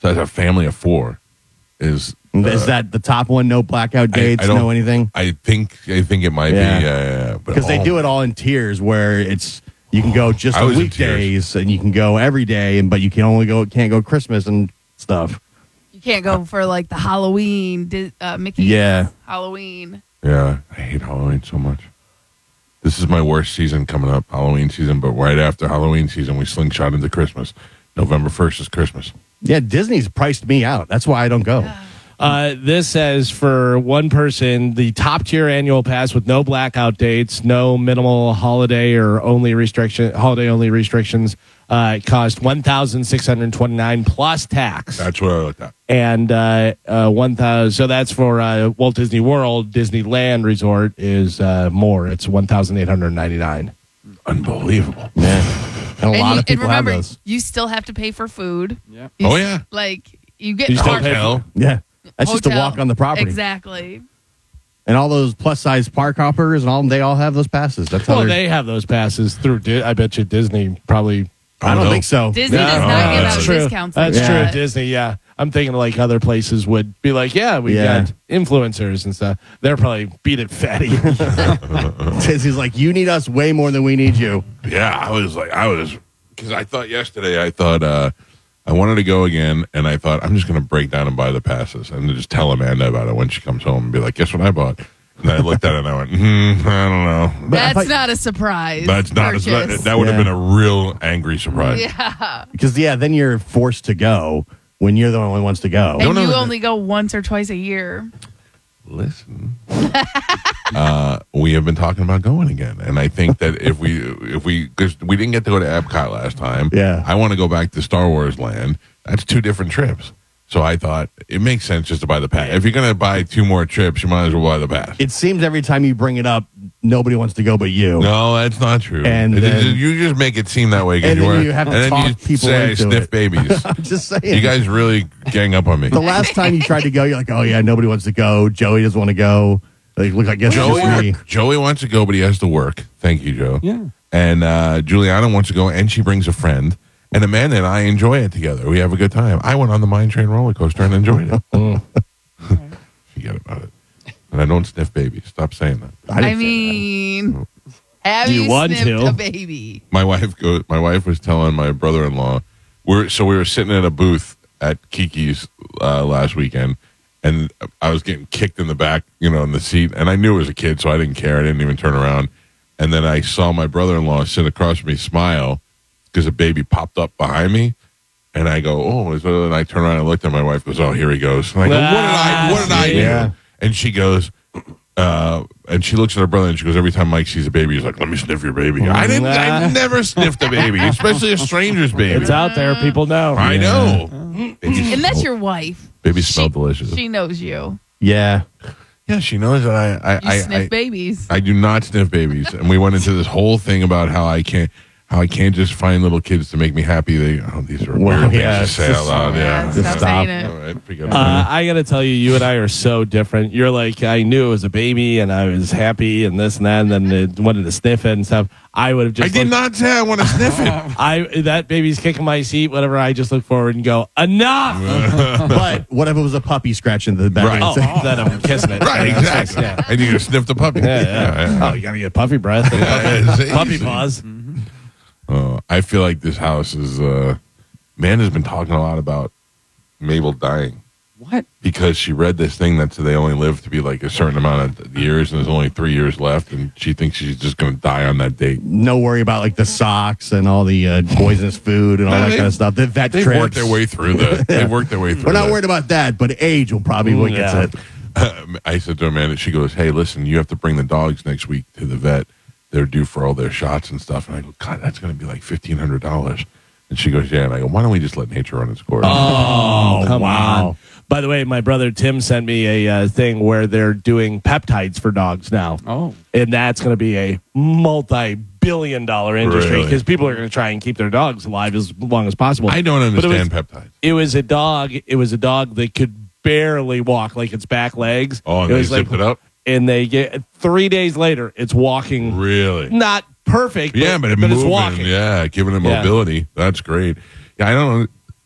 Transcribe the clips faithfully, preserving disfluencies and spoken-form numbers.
So as a family of four, is uh, is that the top one? No blackout dates, I don't- no anything. I think I think it might Yeah. be. Yeah, yeah, yeah. But Because they oh, do it all in tiers, where it's you can go just I on was in weekdays and you can go every day, and but you can only go can't go Christmas and stuff. You can't go for like the Halloween, Di- uh, Mickey. Yeah. Halloween. Yeah, I hate Halloween so much. This is my worst season coming up, Halloween season. But right after Halloween season, we slingshot into Christmas. November first is Christmas. Yeah, Disney's priced me out. That's why I don't go. Uh, this says for one person, the top tier annual pass with no blackout dates, no minimal holiday or only restriction, holiday only restrictions, uh, cost one thousand six hundred twenty nine plus tax. That's what I looked at. And uh, uh, one thousand. So that's for uh, Walt Disney World. Disneyland Resort is uh, more. It's one thousand eight hundred ninety nine. Unbelievable. Yeah. And a and lot you, of people and remember, have those. you still have to pay for food. Yeah. You Oh, s- yeah. Like you get You still park- pay for- Hell, Yeah. That's just to hotel. walk on the property. Exactly. And all those plus size park hoppers and all they all have those passes. That's how Well, they're- they have those passes through. Di- I bet you Disney probably. I don't no. think so. Disney No, does no, not give that's out true. discounts. Like That's that. true. Disney, yeah. I'm thinking like other places would be like, yeah, we Yeah. got influencers and stuff. They're probably beat it fatty. Disney's like, you need us way more than we need you. Yeah, I was like, I was, because I thought yesterday, I thought uh, I wanted to go again, and I thought I'm just going to break down and buy the passes and just tell Amanda about it when she comes home and be like, guess what I bought? And then I looked at it and I went, hmm, I don't know. But I That's thought- not a surprise. That's not, purchase. that, that would have Yeah. been a real angry surprise. Yeah. Because, yeah, then you're forced to go when you're the only one who wants to go. And know you that- only go once or twice a year. Listen, uh, we have been talking about going again, and I think that if we if we because we didn't get to go to Epcot last time, Yeah. I want to go back to Star Wars Land. That's two different trips. So I thought it makes sense just to buy the pass. If you're going to buy two more trips, you might as well buy the pass. It seems every time you bring it up, nobody wants to go but you. No, that's not true. And It- then- you just make it seem that way. 'cause And you then are- you have to and then talk you people say I into sniff it. babies. I'm just saying. You guys really gang up on me. The last time you tried to go, you're like, oh, yeah, nobody wants to go. Joey doesn't want to go. Like, look, I guess it's just me. Joey, Joey wants to go, but he has to work. Thank you, Joe. Yeah. And uh, Juliana wants to go, and she brings a friend. And Amanda and I enjoy it together. We have a good time. I went on the Mine Train roller coaster and enjoyed it. Forget about it. And I don't sniff babies. Stop saying that. I, didn't say mean, have You you, want sniffed to. a baby? My wife go. My wife was telling my brother-in-law. We're so we were sitting at a booth at Kiki's uh, last weekend, and I was getting kicked in the back, you know, in the seat, and I knew it was a kid, so I didn't care. I didn't even turn around. And then I saw my brother-in-law sit across from me, smile, because a baby popped up behind me, and I go, "Oh!" is it?" And I turn around and looked at my wife. Goes, "Oh, here he goes." And I go, "What did I? What did I do?" Yeah. And she goes. Uh, and she looks at her brother and she goes, every time Mike sees a baby, he's like, let me sniff your baby. I didn't, I never sniffed a baby, especially a stranger's baby. It's out there. People know. I know. Babies And that's smell- your wife. Babies smell She- delicious. She knows you. Yeah. Yeah, she knows that I, I, You I, sniff I, babies. I do not sniff babies. And we went into this whole thing about how I can't, how I can't just find little kids to make me happy. They, oh, these are Well, weird yeah, things to say it's out just- loud. Yeah, Yeah. stop, Stop. saying it. All right, forget Uh, about it. I got to tell you, you and I are so different. You're like, I knew it was a baby and I was happy and this and that, and then it wanted to sniff it and stuff. I would have I just. did looked- not say I want to sniff it. I that baby's kicking my seat, whatever. I just look forward and go, enough. But what if it was a puppy scratching the back? Right. Oh, then I'm kissing it. Right, Yeah, exactly. Yeah. And you're going to sniff the puppy. Yeah, yeah. Oh, you gotta get puppy breath, and Yeah, puppy, it's puppy easy. paws. Uh, I feel like this house is. Uh, Man has been talking a lot about Mabel dying What? because she read this thing that said they only live to be like a certain amount of years, and there's only three years left, and she thinks she's just going to die on that date. No worry about like the socks and all the uh, poisonous food and all No, that they- kind of stuff. The vet They've trips. worked their way through the. They've worked their way through. We're not that. worried about that, but age will probably what gets Yeah. it. I said to Amanda, she goes, "Hey, listen, you have to bring the dogs next week to the vet. They're due for all their shots and stuff." And I go, "God, that's going to be like fifteen hundred dollars." And she goes, "Yeah." And I go, "Why don't we just let nature run its course?" Oh, come wow. on. By the way, my brother Tim sent me a uh, thing where they're doing peptides for dogs now. Oh. And that's going to be a multi-billion dollar industry Really? because people are going to try and keep their dogs alive as long as possible. I don't But it was- understand peptides. It was a dog. It was a dog that could barely walk, like its back legs. Oh, and it they was zipped it up? And they get three days later, it's walking. Really? Not perfect. Yeah, but, it but moving, it's walking. Yeah, giving it Yeah. mobility. That's great. Yeah, I don't.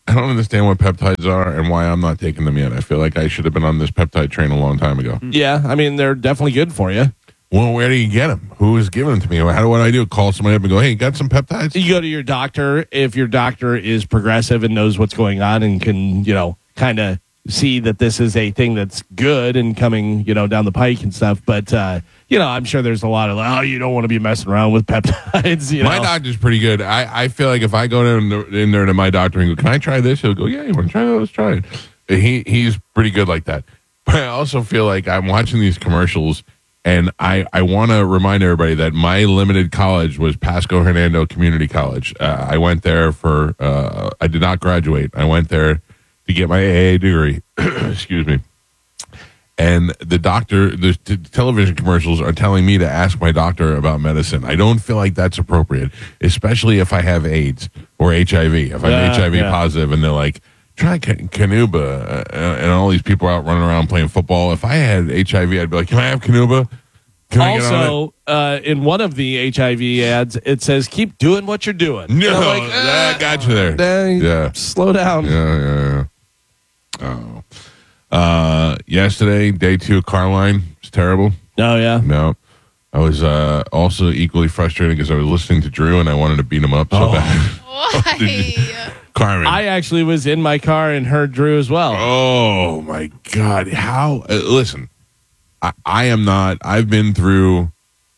I don't understand what peptides are and why I'm not taking them yet. I feel like I should have been on this peptide train a long time ago. Yeah, I mean, they're definitely good for you. Well, where do you get them? Who is giving them to me? How do what do I do? Call somebody up and go, hey, you got some peptides? You go to your doctor if your doctor is progressive and knows what's going on and can, you know, kind of see that this is a thing that's good and coming, you know, down the pike and stuff. But, uh, you know, I'm sure there's a lot of, oh, you don't want to be messing around with peptides. You know? My doctor's pretty good. I, I feel like if I go in, the, in there to my doctor and go, can I try this? He'll go, yeah, you want to try that? Let's try it. He He's pretty good like that. But I also feel like I'm watching these commercials, and I, I want to remind everybody that my limited college was Pasco Hernando Community College. Uh, I went there for, uh, I did not graduate. I went there to get my A A degree. Excuse me. And the doctor, the t- television commercials are telling me to ask my doctor about medicine. I don't feel like that's appropriate, especially if I have AIDS or H I V. If I'm Uh, H I V yeah. positive and they're like, try Can- Canuba, uh, and all these people are out running around playing football. If I had H I V, I'd be like, can I have Canuba? Can I get on it? Also, uh, in one of the H I V ads, it says, keep doing what you're doing. No, And I'm like, that got you there. "Eh, Yeah. slow down. Yeah, yeah, yeah. Oh. Uh, yesterday, day two of Carline. It's terrible. Oh, yeah. No. I was uh, also equally frustrated because I was listening to Drew and I wanted to beat him up so Oh. bad. Why? Carmen. I actually was in my car and heard Drew as well. Oh, my God. How? Uh, listen, I, I am not. I've been through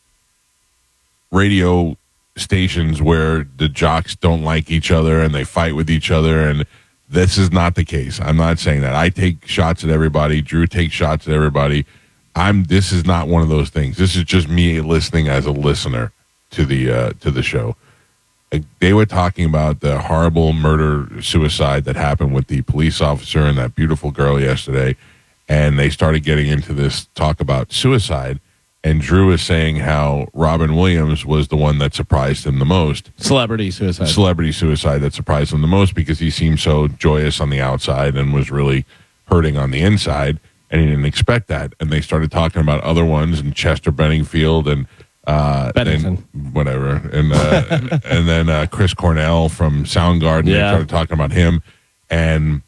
radio stations where the jocks don't like each other and they fight with each other, and this is not the case. I'm not saying that. I take shots at everybody. Drew takes shots at everybody. I'm. This is not one of those things. This is just me listening as a listener to the uh, to the show. Like, they were talking about the horrible murder suicide that happened with the police officer and that beautiful girl yesterday, and they started getting into this talk about suicide. And Drew is saying how Robin Williams was the one that surprised him the most. Celebrity suicide. Celebrity suicide that surprised him the most because he seemed so joyous on the outside and was really hurting on the inside, and he didn't expect that. And they started talking about other ones, and Chester Benningfield and uh, Bennington. and whatever, and uh, and then uh, Chris Cornell from Soundgarden. They Yeah. started talking about him, and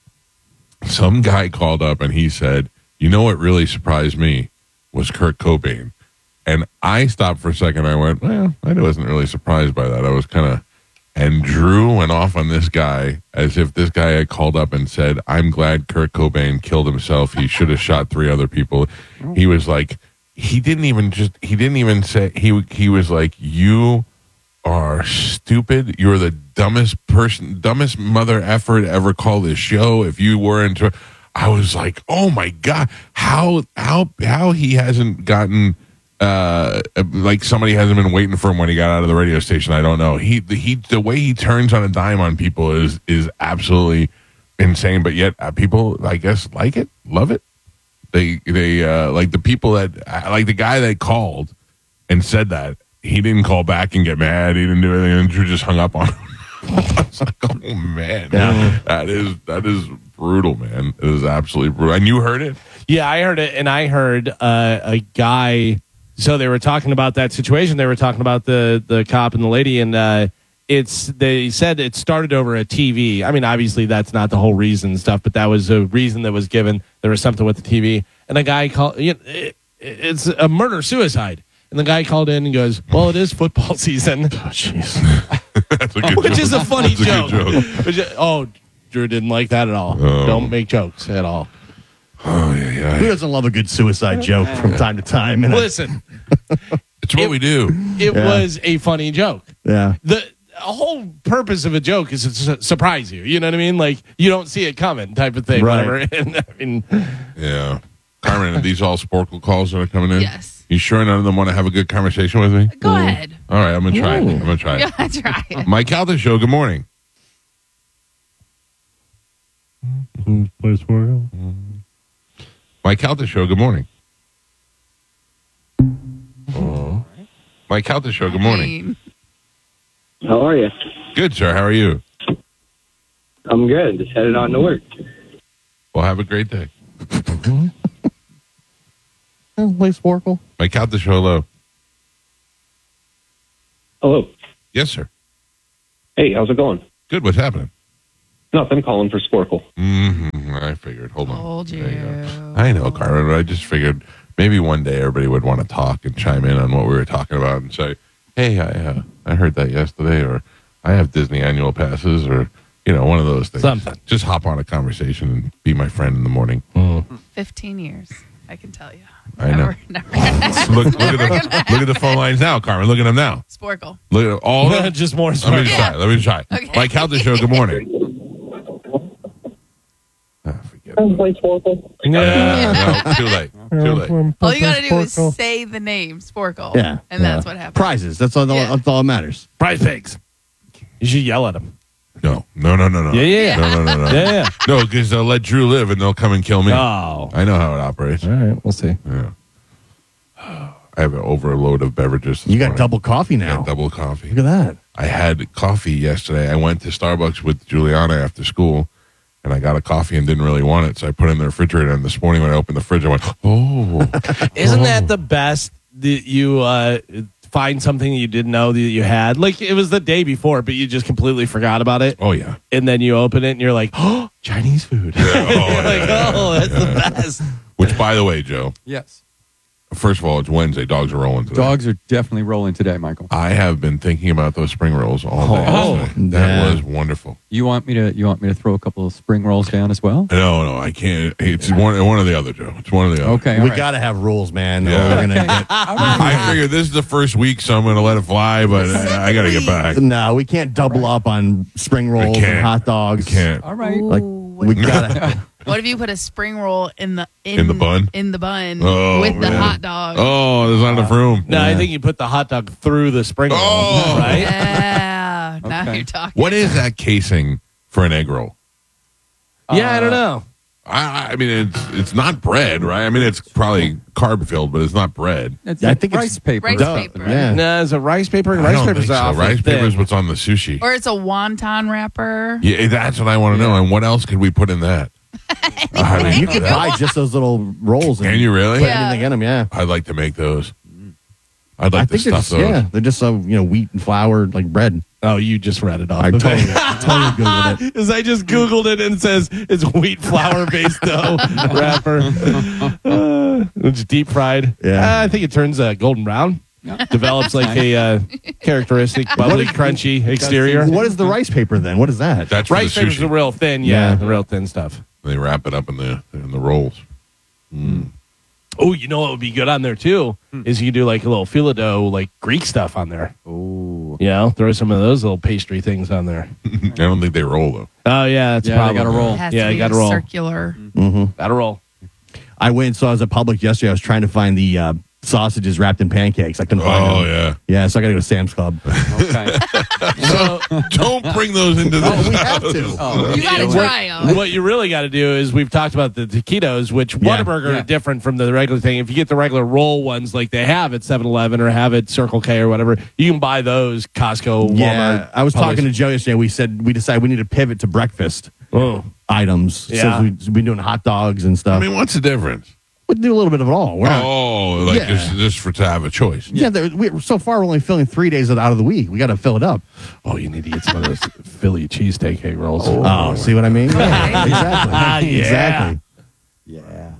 some guy called up and he said, "You know what really surprised me was Kurt Cobain." And I stopped for a second. I went, well, I wasn't really surprised by that. I was kind of, and Drew went off on this guy as if this guy had called up and said, I'm glad Kurt Cobain killed himself. He should have shot three other people. He was like, he didn't even just, he didn't even say, he, he was like, you are stupid. You're the dumbest person, dumbest mother effer to ever call this show. If you were into, I was like, oh my God, how, how, how he hasn't gotten, Uh, like somebody hasn't been waiting for him when he got out of the radio station. I don't know. He, the, he, the way he turns on a dime on people is is absolutely insane. But yet, uh, people, I guess, like it, love it. They, they uh, like the people that, uh, like the guy that called and said that he didn't call back and get mad. He didn't do anything, and Drew just hung up on him. I was like, oh man, Yeah. that is that is brutal, man. It is absolutely brutal. And you heard it. Yeah, I heard it, and I heard uh, a guy. So they were talking about that situation. They were talking about the the cop and the lady, and uh, it's they said it started over a T V. I mean, obviously that's not the whole reason and stuff, but that was a reason that was given. There was something with the T V, and a guy called. You know, it, it's a murder suicide, and the guy called in and goes, "Well, it is football season." Oh, jeez. That's a good Which joke. is a funny That's a joke. good joke. Which is- oh, Drew didn't like that at all. Oh. Don't make jokes at all. Oh yeah, yeah. Who doesn't love a good suicide joke from time to time? And I- Listen, It's what It- we do. it Yeah. was a funny joke. yeah. The whole purpose of a joke is to su- surprise you. You know what I mean? Like you don't see it coming, type of thing. Right. Whatever. And I mean, Yeah. Carmen, are these all Sporkle calls that are coming in? Yes. You sure none of them want to have a good conversation with me? Go ahead. All right, I'm going to try it. Ooh. I'm going to try it. Yeah, try it. Mike Calta Show, good morning. Mike Calta Show, good morning. Oh. Mike Calta Show, good morning. I mean, How are you? Good, sir. How are you? I'm good. Just headed on to work. Well, have a great day. Play Sporkle. Mike Calta Show, hello. Hello. Yes, sir. Hey, how's it going? Good, what's happening? Nothing. Calling for Sporkle. Mm-hmm. I figured. Hold on. Told There you. go. I know, Carmen. But I just figured maybe one day everybody would want to talk and chime in on what we were talking about and say, "Hey, I uh, I heard that yesterday," or "I have Disney annual passes," or you know, one of those things. Something. Just hop on a conversation and be my friend in the morning. Fifteen years, I can tell you. I know. Never, never. look, look at the look at the phone lines now, Carmen. Look at them now. Sporkle. Look at all of them. Just more Let smart. me try. Let me try. Okay. Mike Halter Show. Good morning. Ah, forget it. Play Sporkle. Yeah, no, too late. Too late. All you gotta do is say the name Sporkle. Yeah. And that's Yeah. what happens. Prizes. That's all, Yeah. that's all that matters. Prize pigs. You should yell at them. No, no, no, no, no. Yeah, yeah, yeah. No, no, no, no. Yeah, yeah. No, because they'll let Drew live and they'll come and kill me. Oh. I know how it operates. All right, we'll see. Yeah. I have an overload of beverages. this You got morning. double coffee I now. got double coffee. Look at that. I had coffee yesterday. I went to Starbucks with Juliana after school, and I got a coffee and didn't really want it, so I put it in the refrigerator. And this morning when I opened the fridge, I went, "Oh, Isn't that the best that you uh, find something you didn't know that you had? Like it was the day before, but you just completely forgot about it. oh yeah." And then you open it and you're like, oh, Chinese food. Oh, You're like, yeah. oh, that's the best. Which, by the way, Joe, Yes. first of all, it's Wednesday. Dogs are rolling today. Dogs are definitely rolling today, Michael. I have been thinking about those spring rolls all day. Oh, yesterday. That yeah. was wonderful. You want me to you want me to throw a couple of spring rolls down as well? No, no, I can't. It's one, one or the other, Joe. It's one or the other. Okay. all we right. got to have rules, man. or Yeah. we're gonna get, I figured this is the first week, so I'm going to let it fly, but I, I got to get back. no, we can't double up on spring rolls can't. and hot dogs. Can't. All right. Like, Ooh, we gotta. what if you put a spring roll in the in, In the bun? In the bun Oh, with the man. hot dog. Oh, there's not enough room. No, I think you put the hot dog through the spring roll, Oh. right? Yeah. Now Okay. you're talking. What is that casing for an egg roll? Yeah, I don't know. I, I mean, it's it's not bread, right? I mean, it's probably carb filled, but it's not bread. It's I I think think it's rice paper. rice Duh. paper. Yeah. No, is it rice paper? I Rice don't paper's think so. awfully Rice thin. paper is what's on the sushi. Or it's a wonton wrapper. Yeah, that's what I want to know. And what else could we put in that? I mean, You could buy just those little rolls. And Can you really? Put Yeah. anything in them, yeah. I'd like to make those. I'd like I to think they're stuff just, those. yeah, they're just so you know wheat and flour like bread. Oh, you just read it off. I of totally, it. totally googled it. Because I just Googled it and it says it's wheat flour based dough wrapper. Uh, it's deep fried. Yeah. Uh, I think it turns uh, golden brown. Develops like a uh, characteristic bubbly, crunchy exterior. What is the rice paper then? What is that? That's for Rice the paper's the sushi. real thin, yeah, Yeah. the real thin stuff. They wrap it up in the in the rolls. Oh, you know what would be good on there too is you could do like a little filo dough, like Greek stuff on there. Oh. You know, throw some of those little pastry things on there. I don't think they roll though. Oh yeah, that's a Yeah, they problem. gotta roll. It has Yeah, to you be gotta a roll. circular. Gotta roll. I went so I was at Publix yesterday. I was trying to find the uh, sausages wrapped in pancakes. I couldn't find Oh them. yeah. Yeah, so I got to go to Sam's Club. Okay. So Don't bring those into the. Oh, we have to. Oh, You gotta What- try them. what you really got to do is we've talked about the taquitos, which Whataburger Yeah. are different from the regular thing. If you get the regular roll ones like they have at seven eleven or have at Circle K or whatever, you can buy those Costco, Walmart. Yeah, I was Publix. talking to Joe yesterday. We said we decided we need to pivot to breakfast Oh. items. Yeah. Since we've been doing hot dogs and I stuff. mean, what's the difference? we do a little bit of it all. We're not- Oh, like Yeah. just, just for to have a choice. yeah, there- we, so far we're only filling three days out of the week. We got to fill it up. Oh, you need to get some of those Philly cheesesteak egg rolls. Oh, see what I mean? Yeah, exactly. Ah, yeah. Exactly. yeah.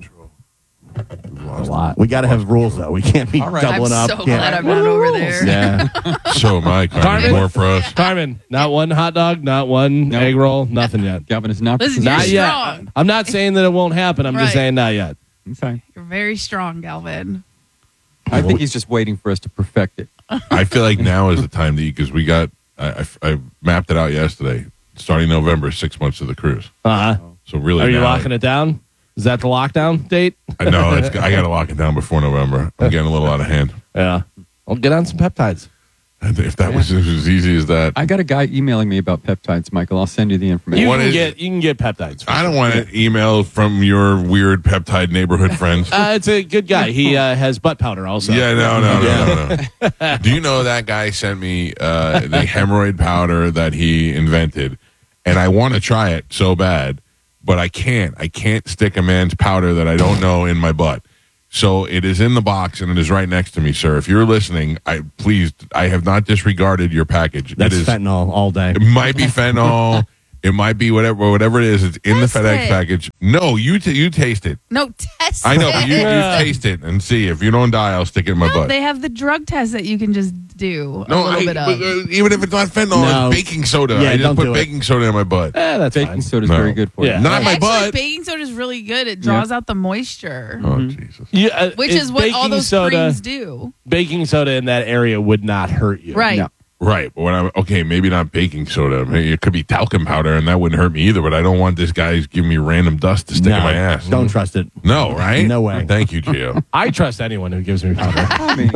A lot. We got to have rules though. We can't be All right. doubling I'm up. so Can't- glad I'm not over there. Yeah. So am I. Carmen. Carmen? More for us. Carmen, not one hot dog, not one Nope. egg roll, nothing yet. Gavin is not. Listen, you're Not yet. strong. I'm not saying that it won't happen. I'm just Right. saying not yet. Okay. You're very strong, Galvin. I think he's just waiting for us to perfect it. I feel like now is the time to eat because we got. I, I, I mapped it out yesterday. Starting November, six months of the cruise. Uh-huh. So really, Are you now, locking it down? Is that the lockdown date? I know it's, I got to lock it down before November. I'm getting a little out of hand. Yeah. I'll get on some peptides. If that was as easy as that, I got a guy emailing me about peptides, Michael. I'll send you the information. You What can is- get you can get peptides. I don't want an email from your weird peptide neighborhood friends. Uh, it's a good guy. He uh, has butt powder also. Yeah, no, no, no, no, no. Do you know that guy sent me uh, the hemorrhoid powder that he invented, and I want to try it so bad, but I can't. I can't stick a man's powder that I don't know in my butt. So it is in the box and it is right next to me, sir. If you're listening, I please, I have not disregarded your package. That's it is, fentanyl all day. It might be fentanyl. It might be whatever whatever it is. It's in Test the FedEx it. package. No, you t- you taste it. No, test I know, it. but you, you taste it and see. If you don't die, I'll stick it in my No, butt. they have the drug test that you can just do a no, little I, bit but, of. uh, even if it's not fentanyl, No. it's baking soda. Yeah, I just don't put do it. baking soda in my butt. Eh, that's Baking fine. soda is No. very good for Yeah. you. Not in my Actually, butt. baking soda is really good. It draws out the moisture, Oh Jesus! You, uh, which it- is what all baking those soda, creams do. Baking soda in that area would not hurt you. Right. No. Right, but when I'm okay, maybe not baking soda. Maybe it could be talcum powder, and that wouldn't hurt me either. But I don't want this guy giving me random dust to stick no, in my ass. Don't trust it. No, right? No way. Thank you, Gio. I trust anyone who gives me powder. I mean,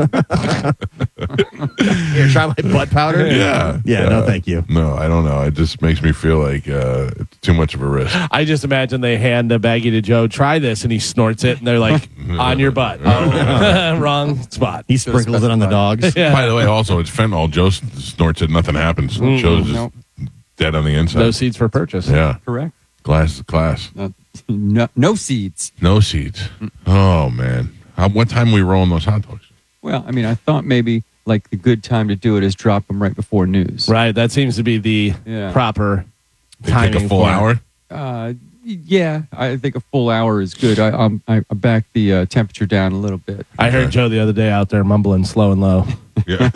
Here, try my butt powder. Yeah. Yeah, no, thank you. No, I don't know. It just makes me feel like uh, it's too much of a risk. I just imagine they hand a baggie to Joe, try this, and he snorts it, and they're like, on your butt. Oh, wrong spot. He sprinkles it on the dogs. Yeah. By the way, also it's fentanyl. Joe s- snorts it, nothing happens. Joe's just Nope. dead on the inside. No seeds for purchase. Yeah, correct. glass, glass, Uh, no, no seeds. no seeds. Oh man, How, what time we rolling those hot dogs? Well, I mean, I thought maybe like the good time to do it is drop them right before news. Right. That seems to be the Yeah. proper They timing. take a full for it. hour. Uh, yeah, I think a full hour is good. I um, I, I back the uh, temperature down a little bit. I heard Joe the other day out there mumbling slow and low. Yeah.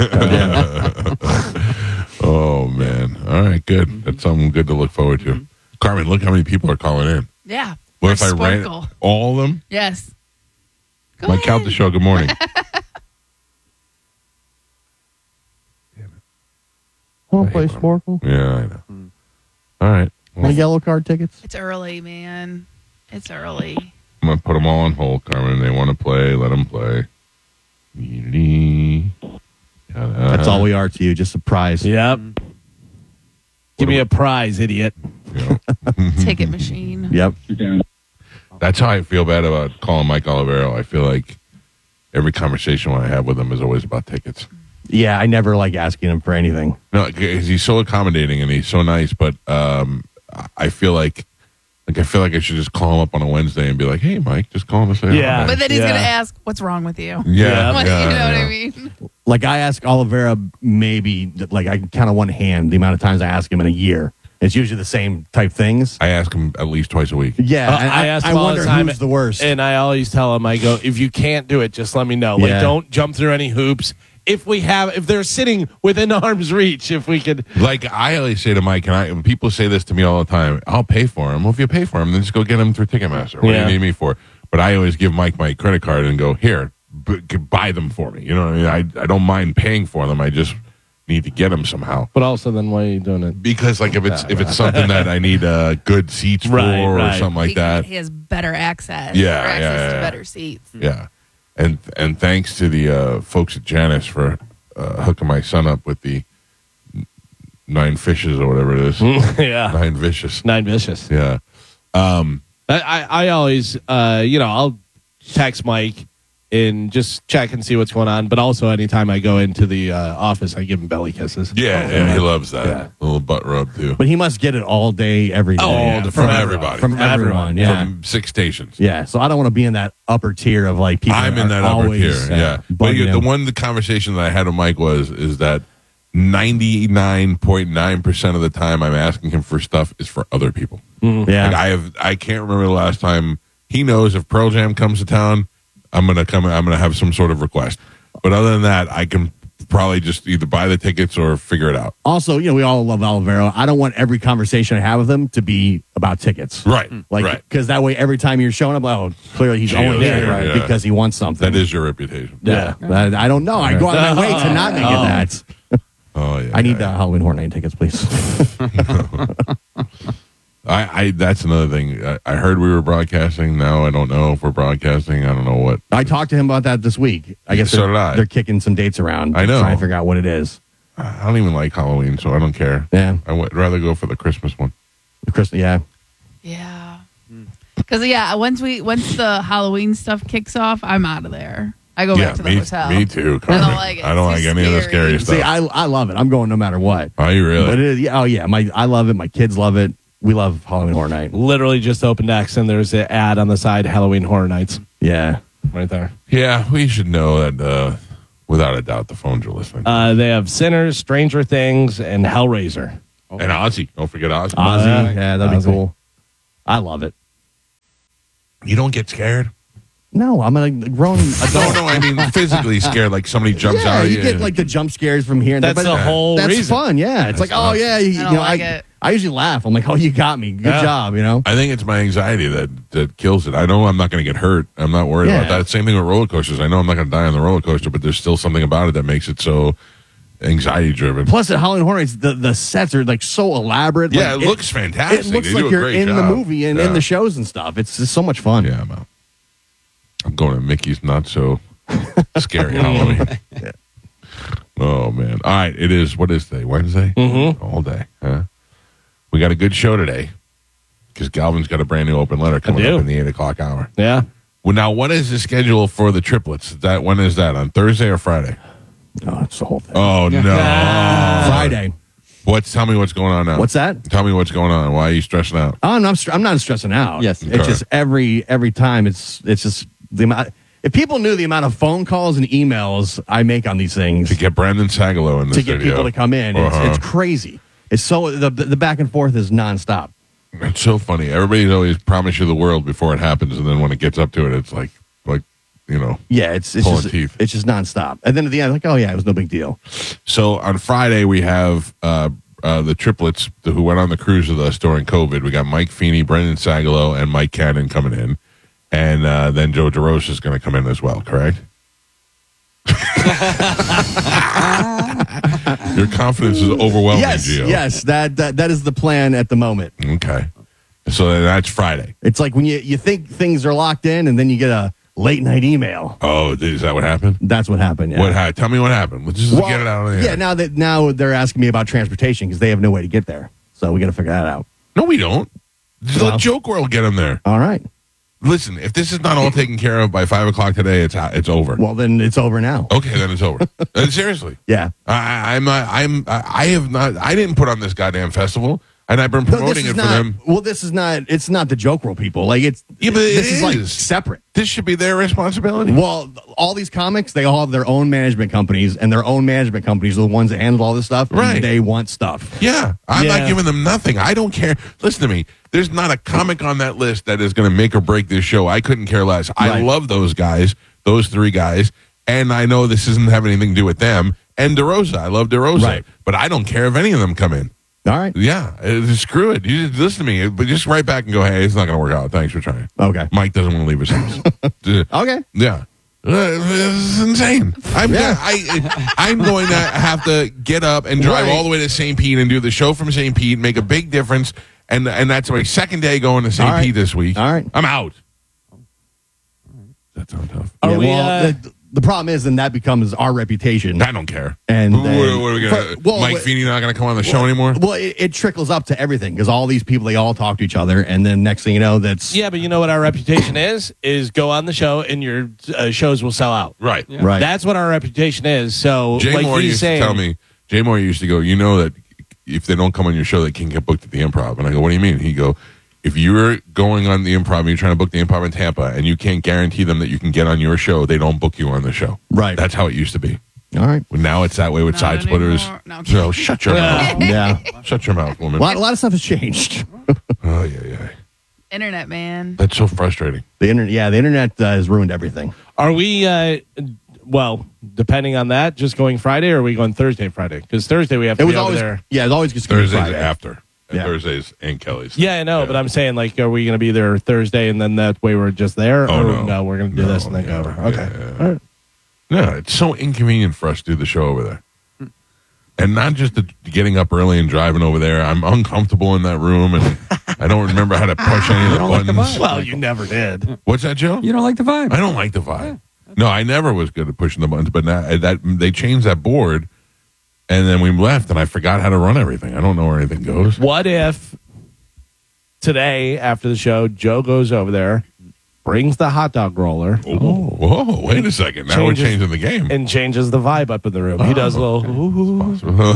Oh man. All right. Good. That's something good to look forward to. Carmen, look how many people are calling in. Yeah. What For if I ran Sparkle. all of them? Yes. Go Mike ahead. Count the show. Good morning. Want to play Sporkle? Yeah, I know. All right. Well, Want yellow card tickets? It's early, man. It's early. I'm gonna put them all on hold, Carmen. They want to play. Let them play. That's all we are to you, just a prize. Yep. Give me a prize, idiot. Ticket machine. Yep. That's how I feel bad about calling Mike Olivero. I feel like every conversation I have with him is always about tickets. Yeah, I never like asking him for anything. No, because he's so accommodating and he's so nice, but um, I feel like, like I feel like I should just call him up on a Wednesday and be like, "Hey, Mike, just call him and say, Yeah. hi." But then he's Yeah. going to ask, what's wrong with you? yeah, What- yeah, you know yeah. what I mean? Like I ask Oliveira maybe like I can count on one hand the amount of times I ask him in a year. It's usually the same type things. I ask him at least twice a week. Yeah, Uh, and I I, ask I him all wonder the time, who's the worst. And I always tell him, I go, if you can't do it, just let me know. Like, Yeah. don't jump through any hoops. If we have, if they're sitting within arm's reach, if we could. Like I always say to Mike, and I, when people say this to me all the time, I'll pay for him. Well, if you pay for him, then just go get him through Ticketmaster. What Yeah. do you need me for? But I always give Mike my credit card and go, here, b- buy them for me. You know what I mean? I, I don't mind paying for them. I just need to get them somehow. But also, then why are you doing it? Because like if it's if it's something that I need uh, good seats for Right, or right. something like he, can- that, he has better access. Yeah, or access yeah, to yeah. better seats. yeah. And and thanks to the uh, folks at Janus for uh, hooking my son up with the nine fishes or whatever it is, Yeah. nine vicious. Nine vicious. Yeah. Um, I, I, I always, uh, you know, I'll text Mike and just check and see what's going on. But also, anytime I go into the uh, office, I give him belly kisses. yeah, yeah, he loves that Yeah. little butt rub too. but he must get it all day, every day. Oh, yeah, from, from everybody, From From everyone, everyone. yeah. from six stations. Yeah, so I don't want to be in that upper tier of like people. I'm that in are that upper always, tier. uh, Yeah, but bugging you, the him. one the conversation that I had with Mike was is that ninety-nine point nine percent of the time I'm asking him for stuff is for other people. Yeah, Like I have, I can't remember the last time he knows if Pearl Jam comes to town, I'm gonna come. I'm gonna have some sort of request. But other than that, I can probably just either buy the tickets or figure it out. also, you know, we all love Olivero. I don't want every conversation I have with him to be about tickets. Right, Like, right. because that way, every time you're showing up, oh, clearly he's Gee, only yeah, there yeah. because he wants something. That is your reputation. yeah. I, I don't know. I go out of my way to not make it Oh. that. Oh yeah. I need yeah. the Halloween Horror Night tickets, please. I, I. That's another thing. I, I heard we were broadcasting. Now I don't know if we're broadcasting. I don't know what. I talked to him about that this week. I guess So they're, did I. they're kicking some dates around. I know. Trying to figure out what it is. I don't even like Halloween, so I don't care. Yeah. I would rather go for the Christmas one. Christmas, yeah. Yeah. Because, yeah, once we once the Halloween stuff kicks off, I'm out of there. I go yeah, back to the me, hotel. me too. I Carmen. don't like it. I don't It's like too any of the scary. scary stuff. See, I I love it. I'm going no matter what. Are you really? But it is, yeah, oh yeah, my I love it. My kids love it. We love Halloween Horror Night. Literally just opened X, and there's an ad on the side, Halloween Horror Nights, Yeah. right there. Yeah, we should know that uh, without a doubt the phones are listening. Uh, they have Sinners, Stranger Things, and Hellraiser. And Ozzy. Don't forget Ozzy. Ozzy, yeah, that'd Ozzy. be cool. I love it. You don't get scared? No, I'm a grown No, adult. no, I mean physically scared, like somebody jumps yeah, out at you you. get like the jump scares from here and That's there. the but whole That's reason. fun, yeah. It's That's like, oh fun. yeah, you, I you don't know, like I, it. I usually laugh. I'm like, oh, you got me. Good Yeah. job, you know. I think it's my anxiety that, that kills it. I know I'm not going to get hurt. I'm not worried Yeah. about that. Same thing with roller coasters. I know I'm not going to die on the roller coaster, but there's still something about it that makes it so anxiety driven. Plus, at Halloween Horror Nights, the, the sets are like so elaborate. Yeah, Like, it looks fantastic. It looks They like do a you're great in the job. movie and Yeah. in the shows and stuff. It's just so much fun. Yeah, I'm out. I'm going to Mickey's Not So Scary Halloween. Oh, man. All right. It is, what is today? Wednesday? Mm-hmm. All day. Huh? We got a good show today because Galvin's got a brand new open letter coming do. up in the eight o'clock hour. Yeah. Well, now, what is the schedule for the triplets? That When is that? On Thursday or Friday? Oh, it's the whole thing. Oh, no. Friday. What's, tell me what's going on now. What's that? Tell me what's going on. Why are you stressing out? Oh, no, I'm, str- I'm not stressing out. Yes. It's Okay. just every every time. It's it's just the amount. If people knew the amount of phone calls and emails I make on these things To get Brandon Sagalow in the to get studio. people to come in, it's, Uh-huh. it's crazy. It's so the the back and forth is nonstop. It's so funny. Everybody's always promise you the world before it happens, and then when it gets up to it, it's like, like you know. Yeah, it's it's Pulling just teeth. it's just nonstop. And then at the end, like, oh yeah, it was no big deal. So on Friday we have uh, uh, the triplets who went on the cruise with us during COVID. We got Mike Feeney, Brendan Sagalow, and Mike Cannon coming in, and uh, then Joe DeRosa is going to come in as well. Correct? Your confidence is overwhelming, yes, Gio. yes, that, that that is the plan at the moment. Okay. So then that's Friday. It's like when you you think things are locked in, and then you get a late night email. Oh, is that what happened? That's what happened. Yeah. What? Ha- tell me what happened. Let's just Well, get it out of the Yeah, air. now that now they're asking me about transportation because they have no way to get there. So we got to figure that out. No, we don't. Just Well. let Joke World get him there. All right. Listen, if this is not all taken care of by five o'clock today, it's it's over. Well, then it's over now. Okay, then it's over. Uh, Seriously, Yeah. I, I'm not. I'm. I I have not. I didn't put on this goddamn festival, and I've been No, promoting this it is for not. them. Well, this is not. It's not the Joke World people. Like it's. Yeah, but it this is. like is. separate. This should be their responsibility. Well, all these comics, they all have their own management companies, and their own management companies are the ones that handle all this stuff. and Right. They want stuff. Yeah, I'm Yeah. not giving them nothing. I don't care. Listen to me. There's not a comic on that list that is going to make or break this show. I couldn't care less. I Right. love those guys, those three guys, and I know this doesn't have anything to do with them. And DeRosa, I love DeRosa, Right. but I don't care if any of them come in. All right. Yeah, uh, screw it. You just listen to me, but just write back and go, "Hey, it's not going to work out. Thanks for trying." Okay. Mike doesn't want to leave his house. Uh, Okay. yeah. Uh, this is insane. I'm Yeah. I, I'm going to have to get up and drive Right. all the way to Saint Pete and do the show from Saint Pete, make a big difference, and and that's my second day going to Saint All right. Pete this week. All right. I'm out. That sounds tough. Are Yeah, we, well, uh, the, the problem is, then that becomes our reputation. I don't care. And Who- then- what, what are we gonna? For- well, Mike what- Feeney not going to come on the show anymore? Well, it, it trickles up to everything because all these people, they all talk to each other, and then next thing you know, that's Yeah, but you know what our reputation is? Is go on the show and your uh, shows will sell out. Right. right. That's what our reputation is. So, Jay like Moore he's used saying, to tell me. Jay Moore used to go. You know that if they don't come on your show, they can get booked at the Improv. And I go, what do you mean? He go, if you're going on the Improv and you're trying to book the Improv in Tampa, and you can't guarantee them that you can get on your show, they don't book you on the show. Right. That's how it used to be. all right. Well, now it's that way with Not side splitters. anymore. No, I'm So kidding. shut your mouth. Yeah. Shut your mouth, woman. A lot, a lot of stuff has changed. Oh yeah, yeah. Internet, man. That's so frustrating. The internet, yeah, the internet uh, has ruined everything. are we, uh, well, depending on that, just going Friday or are we going Thursday, Friday? Because Thursday we have to It be was over always, there. yeah, it was always just gonna be Thursdays Friday. after. And Yeah. Thursdays and Kelly's. Yeah, I know, but I'm saying, like, are we going to be there Thursday and then that way we're just there? Oh, or no. we're going to do No, this and then yeah, go over. yeah, Okay. yeah. All right. No, it's so inconvenient for us to do the show over there. And not just the getting up early and driving over there. I'm uncomfortable in that room, and I don't remember how to push any of the don't like the buttons. vibe. Well, you never did. What's that, Joe? You don't like the vibe? I don't like the vibe. No, I never was good at pushing the buttons, but now that they changed that board, and then we left, and I forgot how to run everything. I don't know where anything goes. What if today, after the show, Joe goes over there brings the hot dog roller, Oh, whoa, wait a second. Now Changes- we're changing the game. and changes the vibe up in the room. He does a little, Boom,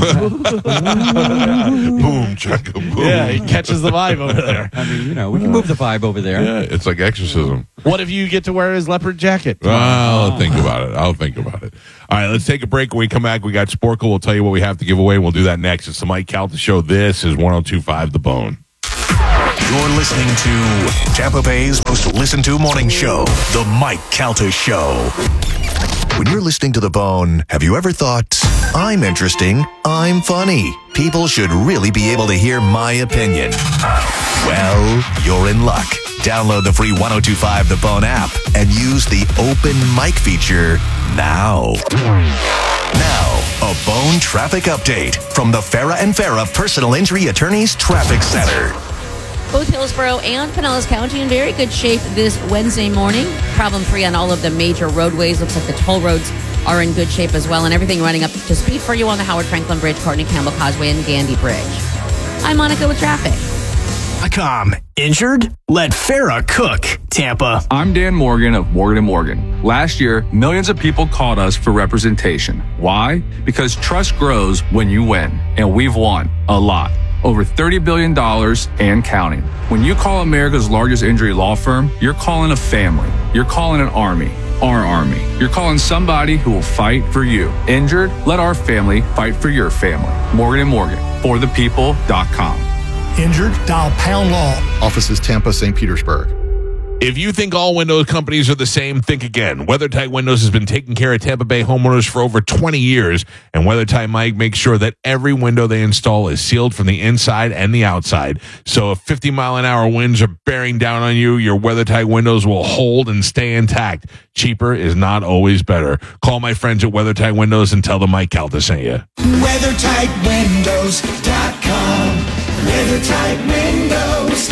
chaka, boom. yeah, he catches the vibe over there. I mean, you know, we can move the vibe over there. Yeah, it's like exorcism. What if you get to wear his leopard jacket? I'll think about it. I'll think about it. All right, let's take a break. When we come back, we got Sporkle. We'll tell you what we have to give away. We'll do that next. It's the Mike Calta Show. This is one oh two point five The Bone. You're listening to Tampa Bay's most listened to morning show, The Mike Calta Show. When you're listening to The Bone, have you ever thought, I'm interesting, I'm funny, people should really be able to hear my opinion? Well, you're in luck. Download the free one oh two point five The Bone app and use the open mic feature now. Now, a Bone traffic update from the Farah and Farah Personal Injury Attorneys Traffic Center. Both Hillsborough and Pinellas County in very good shape this Wednesday morning. Problem-free on all of the major roadways. Looks like the toll roads are in good shape as well, and everything running up to speed for you on the Howard Franklin Bridge, Courtney Campbell Causeway, and Gandy Bridge. I'm Monica with traffic. Com. Injured? Let Farah cook. Tampa. I'm Dan Morgan of Morgan and Morgan. Last year, millions of people called us for representation. Why? Because trust grows when you win, and we've won a lot. Over thirty billion dollars and counting. When you call America's largest injury law firm, you're calling a family. You're calling an army. Our army. You're calling somebody who will fight for you. Injured? Let our family fight for your family. Morgan and Morgan. For the people dot com. Injured? Dial Pound Law. Offices Tampa, Saint Petersburg. If you think all window companies are the same, think again. WeatherTight Windows has been taking care of Tampa Bay homeowners for over twenty years, and WeatherTight Mike makes sure that every window they install is sealed from the inside and the outside. So if fifty mile an hour winds are bearing down on you, your WeatherTight windows will hold and stay intact. Cheaper is not always better. Call my friends at WeatherTight Windows and tell them Mike Calta sent you. weather tight windows dot com. WeatherTight Windows.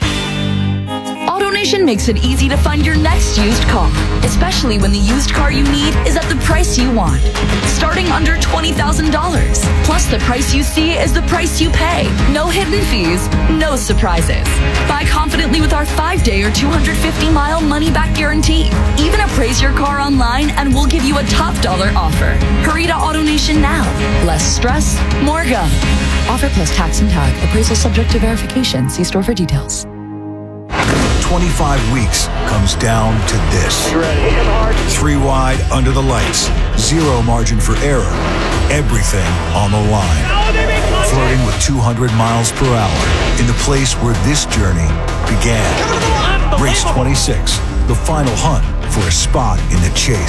AutoNation makes it easy to find your next used car, especially when the used car you need is at the price you want. Starting under twenty thousand dollars. Plus, the price you see is the price you pay. No hidden fees, no surprises. Buy confidently with our five-day or two hundred fifty mile money-back guarantee. Even appraise your car online and we'll give you a top dollar offer. Hurry to AutoNation now. Less stress, more go. Offer plus tax and tag. Appraisal subject to verification. See store for details. twenty-five weeks comes down to this. Three wide under the lights. Zero margin for error. Everything on the line. Flirting with two hundred miles per hour in the place where this journey began. Race twenty-six, the final hunt for a spot in the chase.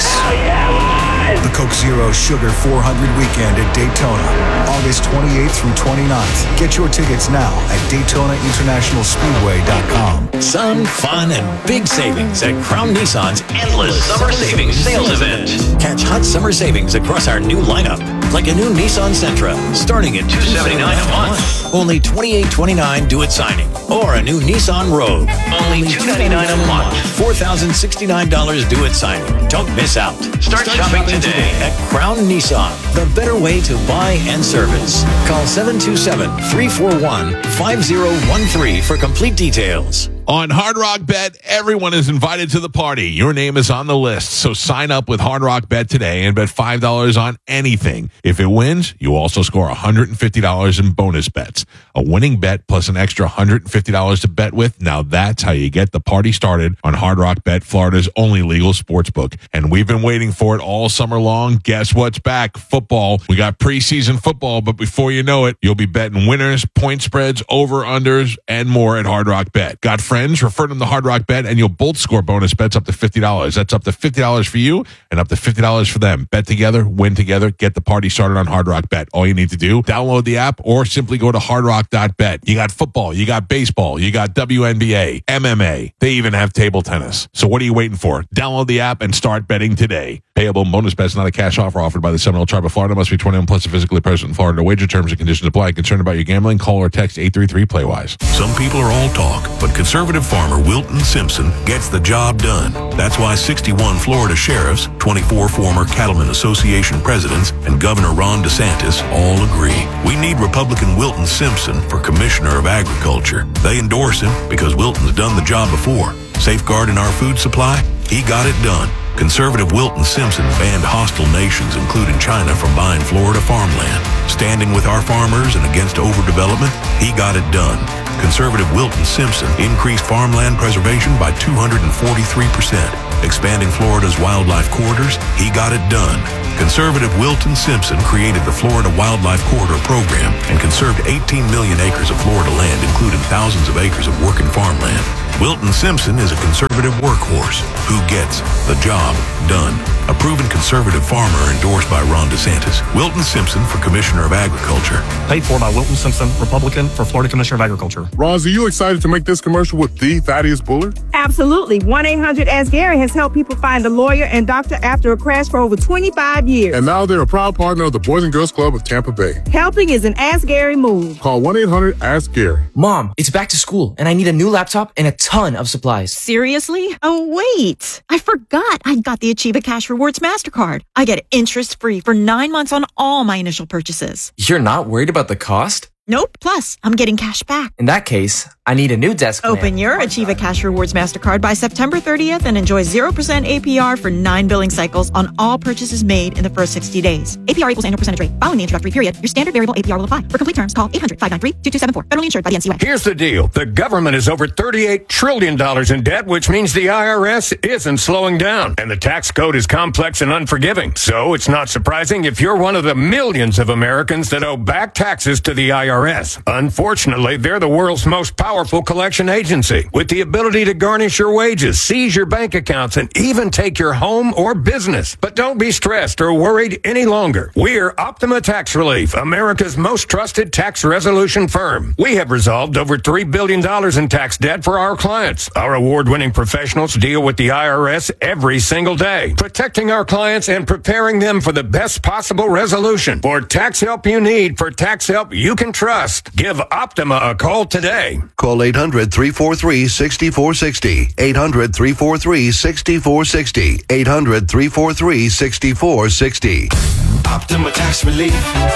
The Coke Zero Sugar four hundred weekend at Daytona, August twenty-eighth through twenty-ninth. Get your tickets now at Daytona International Speedway dot com. Sun, fun, and big savings at Crown Nissan's endless summer savings sales event. Catch hot summer savings across our new lineup, like a new Nissan Sentra, starting at two hundred seventy-nine dollars a month. Only twenty-eight twenty-nine due at signing. Or a new Nissan Rogue, only two hundred ninety-nine dollars a month. four thousand sixty-nine dollars due at signing. Don't miss out. Start, Start shopping, shopping today at Crown Nissan, the better way to buy and service. Call seven two seven, three four one, five zero one three for complete details. On Hard Rock Bet, everyone is invited to the party. Your name is on the list, so sign up with Hard Rock Bet today and bet five dollars on anything. If it wins, you also score one hundred fifty dollars in bonus bets. A winning bet plus an extra one hundred fifty dollars to bet with. Now that's how you get the party started on Hard Rock Bet, Florida's only legal sports book. And we've been waiting for it all summer long. Guess what's back? Football. We got preseason football, but before you know it, you'll be betting winners, point spreads, over-unders, and more at Hard Rock Bet. Got friends? Refer them to Hard Rock Bet, and you'll both score bonus bets up to fifty dollars. That's up to fifty dollars for you and up to fifty dollars for them. Bet together, win together, get the party started on Hard Rock Bet. All you need to do, download the app or simply go to hard rock dot bet. You got football, you got baseball, you got W N B A, M M A. They even have table tennis. So what are you waiting for? Download the app and start betting today. Payable bonus bets, not a cash offer offered by the Seminole Tribe of Florida. Must be twenty-one plus and physically present in Florida. Wager terms and conditions apply. Concerned about your gambling? Call or text eight three three play wise. Some people are all talk, but conservative farmer Wilton Simpson gets the job done. That's why sixty-one Florida sheriffs, twenty-four former Cattlemen Association presidents, and Governor Ron DeSantis all agree. We need Republican Wilton Simpson for Commissioner of Agriculture. They endorse him because Wilton's done the job before. Safeguarding our food supply? He got it done. Conservative Wilton Simpson banned hostile nations, including China, from buying Florida farmland. Standing with our farmers and against overdevelopment, he got it done. Conservative Wilton Simpson increased farmland preservation by two hundred forty-three percent. Expanding Florida's wildlife corridors, he got it done. Conservative Wilton Simpson created the Florida Wildlife Corridor Program and conserved eighteen million acres of Florida land, including thousands of acres of working farmland. Wilton Simpson is a conservative workhorse who gets the job done. A proven conservative farmer endorsed by Ron DeSantis. Wilton Simpson for Commissioner of Agriculture. Paid for by Wilton Simpson, Republican, for Florida Commissioner of Agriculture. Roz, are you excited to make this commercial with the Thaddeus Bullard? Absolutely. one eight hundred ask Gary has helped people find a lawyer and doctor after a crash for over twenty-five years. And now they're a proud partner of the Boys and Girls Club of Tampa Bay. Helping is an Ask Gary move. Call one eight hundred ask Gary. Mom, it's back to school, and I need a new laptop and a ton of supplies. Seriously? Oh, wait. I forgot I got the Achieva Cash Rewards MasterCard. I get interest free for nine months on all my initial purchases. You're not worried about the cost? Nope. Plus, I'm getting cash back. In that case, I need a new desk plan. Open your Achieva Cash Rewards MasterCard by September thirtieth and enjoy zero percent A P R for nine billing cycles on all purchases made in the first sixty days. A P R equals annual percentage rate. Following the introductory period, your standard variable A P R will apply. For complete terms, call eight hundred, five nine three, two two seven four. Federally insured by the N C U A. Here's the deal. The government is over thirty-eight trillion dollars in debt, which means the I R S isn't slowing down. And the tax code is complex and unforgiving. So it's not surprising if you're one of the millions of Americans that owe back taxes to the I R S. Unfortunately, they're the world's most powerful collection agency, with the ability to garnish your wages, seize your bank accounts, and even take your home or business. But don't be stressed or worried any longer. We're Optima Tax Relief, America's most trusted tax resolution firm. We have resolved over three billion dollars in tax debt for our clients. Our award-winning professionals deal with the I R S every single day, protecting our clients and preparing them for the best possible resolution. For tax help you need, for tax help you can trust, give Optima a call today. Call eight hundred, three four three, six four six zero. eight hundred, three four three, six four six zero. eight hundred, three four three, six four six zero. Optima Tax Relief.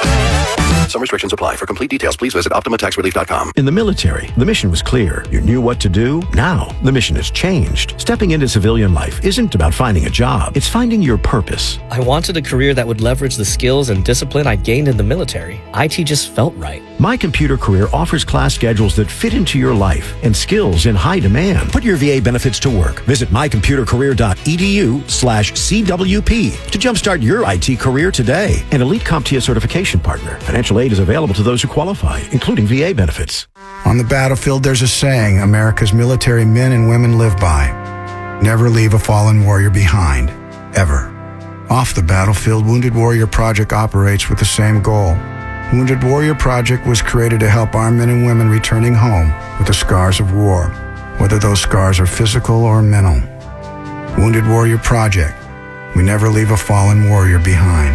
Some restrictions apply. For complete details, please visit optima tax relief dot com. In the military, the mission was clear. You knew what to do. Now, the mission has changed. Stepping into civilian life isn't about finding a job. It's finding your purpose. I wanted a career that would leverage the skills and discipline I gained in the military. I T just felt right. My Computer Career offers class schedules that fit into your life and skills in high demand. Put your V A benefits to work. Visit my computer career dot e d u slash C W P to jumpstart your I T career today. An Elite CompTIA certification partner. Financial aid is available to those who qualify, including V A benefits. On the battlefield, there's a saying America's military men and women live by. Never leave a fallen warrior behind. Ever. Off the battlefield, Wounded Warrior Project operates with the same goal. Wounded Warrior Project was created to help our men and women returning home with the scars of war, whether those scars are physical or mental. Wounded Warrior Project. We never leave a fallen warrior behind.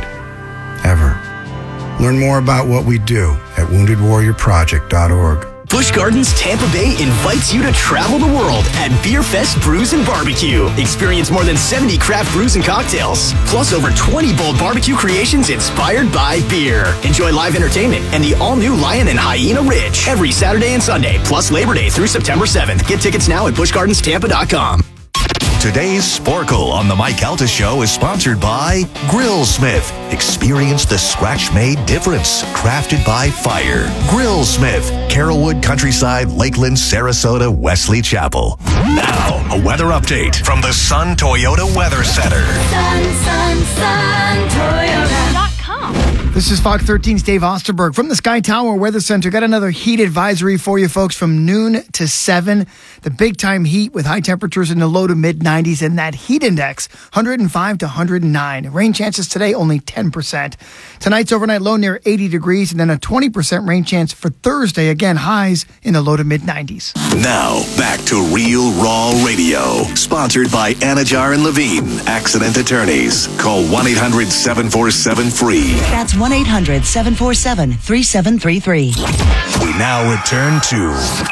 Ever. Learn more about what we do at wounded warrior project dot org. Busch Gardens Tampa Bay invites you to travel the world at Beer Fest Brews and Barbecue. Experience more than seventy craft brews and cocktails, plus over twenty bold barbecue creations inspired by beer. Enjoy live entertainment and the all-new Lion and Hyena Ridge every Saturday and Sunday, plus Labor Day through September seventh. Get tickets now at busch gardens tampa dot com. Today's Sporkle on The Mike Calta Show is sponsored by Grillsmith. Experience the scratch-made difference. Crafted by fire. Grillsmith. Carrollwood, Countryside, Lakeland, Sarasota, Wesley Chapel. Now, a weather update from the Sun Toyota Weather Center. Sun, Sun, Sun, Toyota dot com. This is Fox thirteen's Dave Osterberg from the Sky Tower Weather Center. Got another heat advisory for you folks from noon to seven. The big time heat with high temperatures in the low to mid nineties and that heat index one oh five to one oh nine. Rain chances today only ten percent. Tonight's overnight low near eighty degrees and then a twenty percent rain chance for Thursday. Again, highs in the low to mid nineties. Now, back to Real Raw Radio. Sponsored by Anajar and Levine, Accident Attorneys. Call one eight hundred, seven four seven, F R E E. That's one eight hundred, seven four seven, three seven three three. We now return to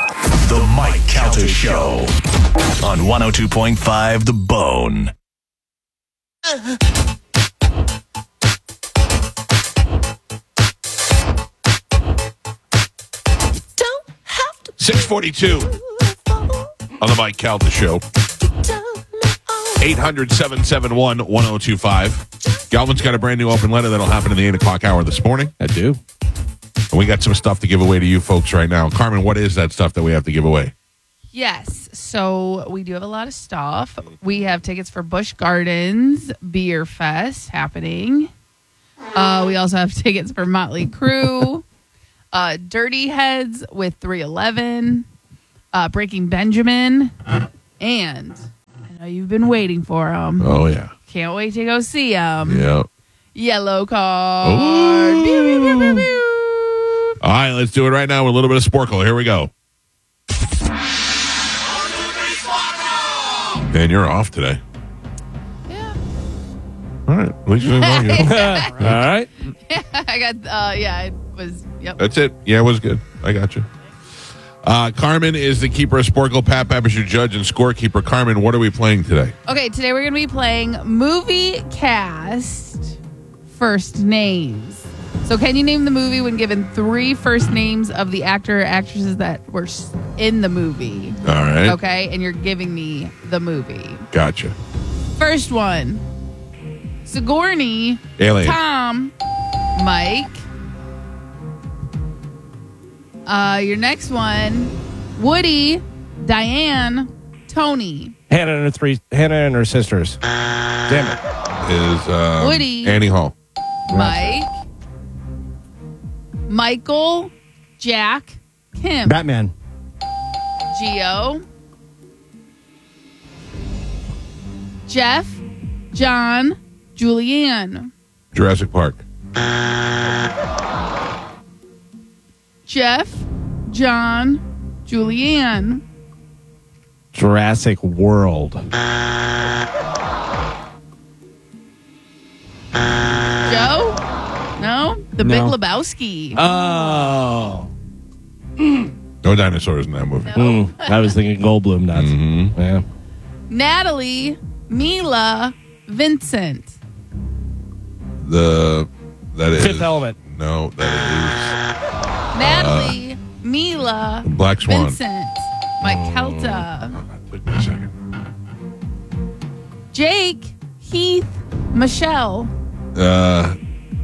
The Mike Calta Show on one oh two point five The Bone. six forty-two on The Mike Calta Show. eight hundred, seven seven one, one oh two five. Galvin's got a brand new open letter that'll happen in the eight o'clock hour this morning. I do. And we got some stuff to give away to you folks right now. Carmen, what is that stuff that we have to give away? Yes. So we do have a lot of stuff. We have tickets for Busch Gardens Beer Fest happening. Uh, we also have tickets for Motley Crue, uh, Dirty Heads with three eleven, uh, Breaking Benjamin, and I know you've been waiting for them. Oh, yeah. Can't wait to go see them. Yep. Yellow Card. Pew, pew, pew, pew, pew. All right, let's do it right now with a little bit of Sporkle. Here we go. Man, you're off today. Yeah. All right. At least you didn't like it. All right. Yeah, I got, uh, yeah, it was, yep. That's it. Yeah, it was good. I got you. Uh, Carmen is the keeper of Sporkle. Pat Pap is your judge and scorekeeper. Carmen, what are we playing today? Okay, today we're going to be playing movie cast first names. So can you name the movie when given three first names of the actor or actresses that were in the movie? All right. Okay, and you're giving me the movie. Gotcha. First one, Sigourney, Alien. Tom, Mike. Uh, your next one, Woody, Diane, Tony. Hannah and her three, Hannah and her sisters. Damn it. Is um, Woody. Annie Hall. Mike, Michael, Jack, Kim. Batman. Geo, Jeff, John, Julianne. Jurassic Park. Jeff, John, Julianne. Jurassic World. Joe? No? The Big No. Lebowski. Oh. No dinosaurs in that movie. Mm, I was thinking Goldblum nuts. Mm-hmm. Yeah. Natalie, Mila, Vincent. The that is Fifth Element. No, that Natalie, uh, Mila, Black Swan. Vincent, Mike Kelta. is. Took me a second. Jake, Heath, Michelle. Uh,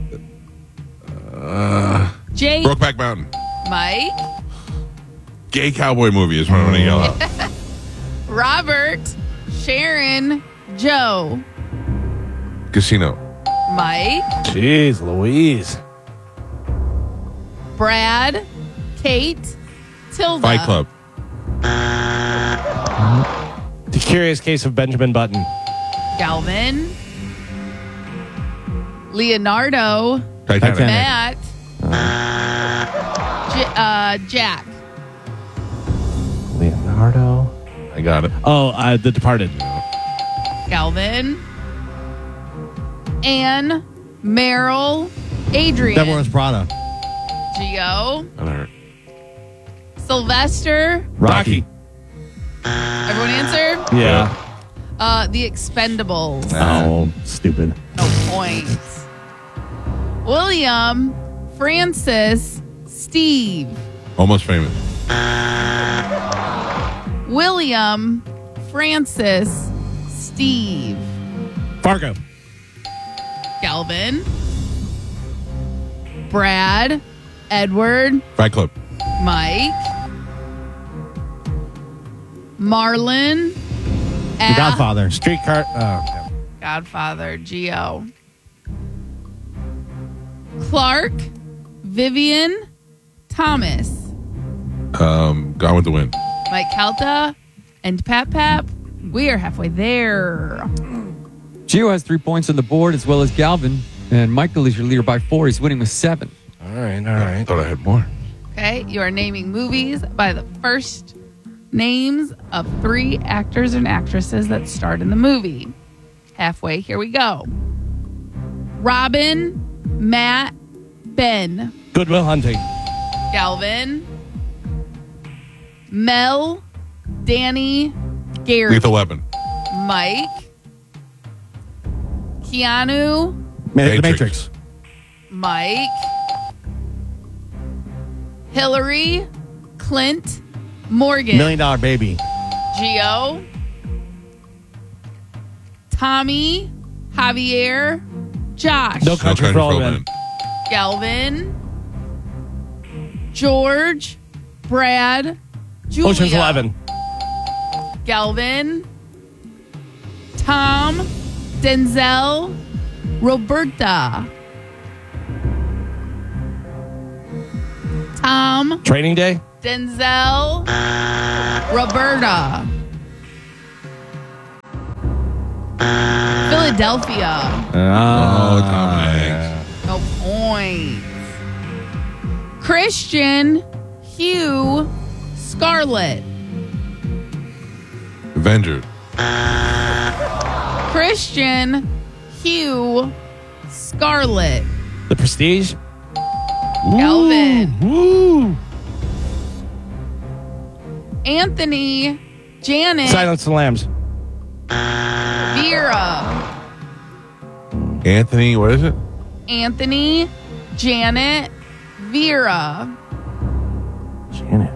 uh, Jake, Brokeback Mountain. Mike, Gay cowboy movie is what I'm going to yell out. Robert, Sharon, Joe, Casino. Mike, Jeez Louise. Brad, Kate, Tilda. Fight Club. The Curious Case of Benjamin Button. Galvin, Leonardo, Titanic. Matt, J- uh, Jack. Leonardo. I got it. Oh, uh, The Departed. Galvin, Anne, Meryl, Adrian. Devil Wears Prada. Geo, That hurt. Sylvester. Rocky. Everyone answered? Yeah. Uh, The Expendables. Oh, stupid. No points. William, Francis, Steve. Almost Famous. William, Francis, Steve. Fargo. Galvin, Brad, Edward, Fight Club. Mike, Marlon, The Al- Godfather. Streetcar. Oh, okay. Godfather, Geo, Clark, Vivian, Thomas, Um, Gone with the Wind. Mike Kelta, and Pap Pap. We are halfway there. Gio has three points on the board, as well as Galvin. And Michael is your leader by four. He's winning with seven. All right, all right. I thought I had more. Okay, you are naming movies by the first names of three actors and actresses that starred in the movie. Halfway, here we go. Robin, Matt, Ben. Good Will Hunting. Galvin, Mel, Danny, Gary. Lethal Weapon. Mike, Keanu, Ma- The Matrix. Matrix. Mike, Hillary, Clint, Morgan. Million Dollar Baby. Geo, Tommy, Javier, Josh, No Country for Old Men. Galvin, George, Brad, Julia. Ocean's Eleven. Galvin, Tom, Denzel, Roberta. Tom, Training Day. Denzel, Roberta. Philadelphia. Oh, Tom Hanks. No points. Christian, Hugh, Scarlett. Avenger. Christian, Hugh, Scarlett. The Prestige. Galvin. Woo. Anthony, Janet, Silence of the Lambs. Vera. Anthony, what is it? Anthony, Janet, Vera. Janet.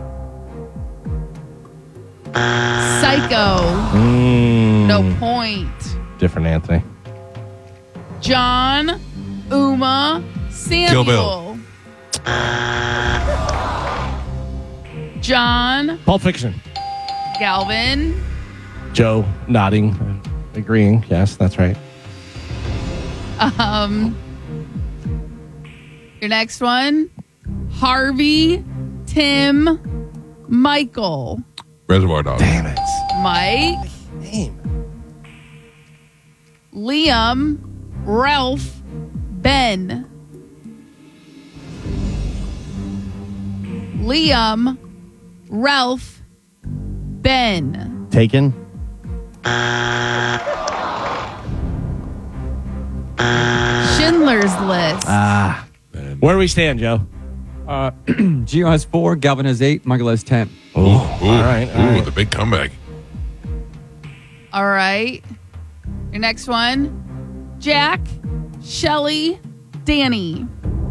Psycho. Mm. No point. Different Anthony. John, Uma, Samuel. Kill Bill. John, Pulp Fiction. Galvin, Joe nodding, uh, agreeing. Yes, that's right. um, your next one, Harvey, Tim, Michael. Reservoir Dogs. Damn it. Mike, Name. Liam, Ralph, Ben. Liam, Ralph, Ben. Taken. Schindler's List. Ah. Where do we stand, Joe? Uh, Gio has four, Galvin has eight, Michael has ten. Ooh, ooh, all right, all ooh, right. the big comeback. All right. Your next one, Jack, Shelly, Danny.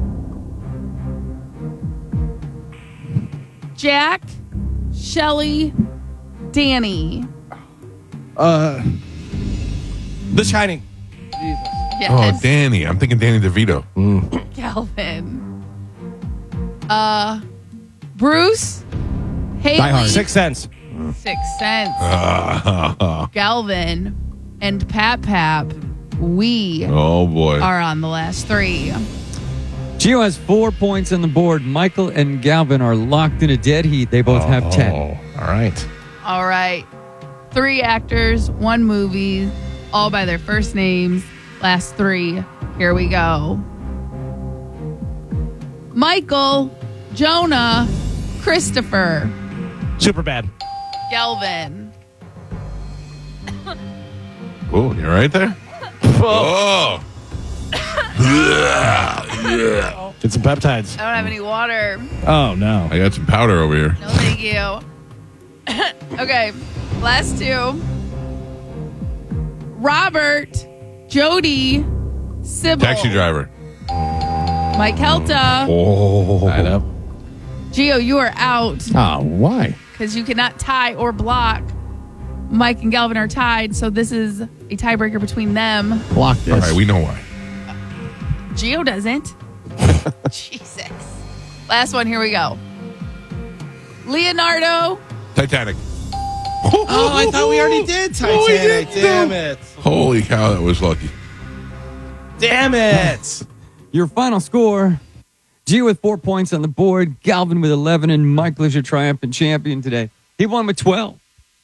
Jack, Shelly, Danny. Uh, The Shining. Yes. Oh, Danny. I'm thinking Danny DeVito. Mm. Calvin. Uh, Bruce, Haley. Die Hard. Sixth Sense. Sixth Sense. Uh, Galvin and Pap Pap. We oh, boy. are on the last three. Gio has four points on the board. Michael and Galvin are locked in a dead heat. They both have ten. Oh, all right. All right. Three actors, one movie, all by their first names. Last three. Here we go. Michael, Jonah, Christopher, Superbad. Galvin. Oh, you right there? Oh. Get some peptides. I don't have any water. Oh, no. I got some powder over here. No, thank you. Okay, last two. Robert, Jody, Sybil. Taxi driver. Mike Helta. Oh. Tied up. Gio, you are out Oh, why? because you cannot tie or block. Mike and Galvin are tied, so this is a tiebreaker between them. Block this. All right, we know why. Gio doesn't. Jesus. Last one, here we go. Leonardo. Titanic. Oh, I thought we already did Titanic. Oh, we did, Damn no. it. Holy cow, that was lucky. Damn it. Your final score, Gio with four points on the board, Galvin with eleven, and Michael is your triumphant champion today. He won with twelve.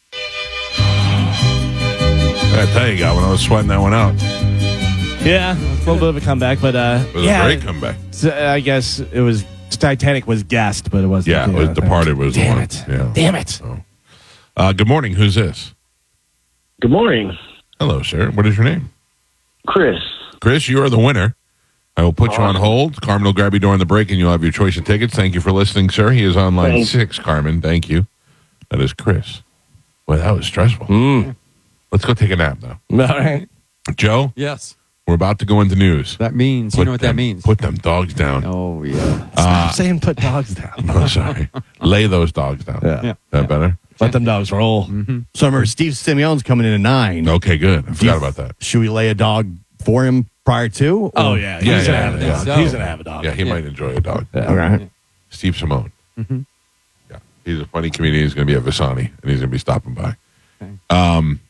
I tell you, God, when I was sweating that one out. Yeah, a little bit of a comeback, but uh, It was yeah, a great comeback. so, uh, I guess it was Titanic was guessed, but it wasn't. Yeah, it was Departed was the Damn one. it. Yeah. Damn it. So, uh, good morning. Who's this? Good morning, Hello, sir. What is your name? Chris. Chris, you are the winner. I will put you on Awesome. hold. Carmen will grab you during the break, and you'll have your choice of tickets. Thank you for listening, sir. He is on line Thanks. six, Carmen. Thank you. That is Chris. Well, that was stressful. Mm. Let's go take a nap now. All right. Joe, Yes. we're about to go into news. That means, you know what them, that means. Put them dogs down. Oh, yeah. Stop saying put dogs down. Oh, sorry. Lay those dogs down. Yeah. Is that better? Let them dogs roll. Mm-hmm. So remember, Steve Simeone's coming in at nine. Okay, good. I Do forgot you- about that. Should we lay a dog for him prior to? Oh, or- yeah. He's yeah, gonna yeah, have a yeah. dog. So- He's going to have a dog. Yeah, he might enjoy a dog. Yeah. Okay. Steve Simone. Mm-hmm. Yeah, he's a funny comedian. He's going to be at Visani, and he's going to be stopping by. Um,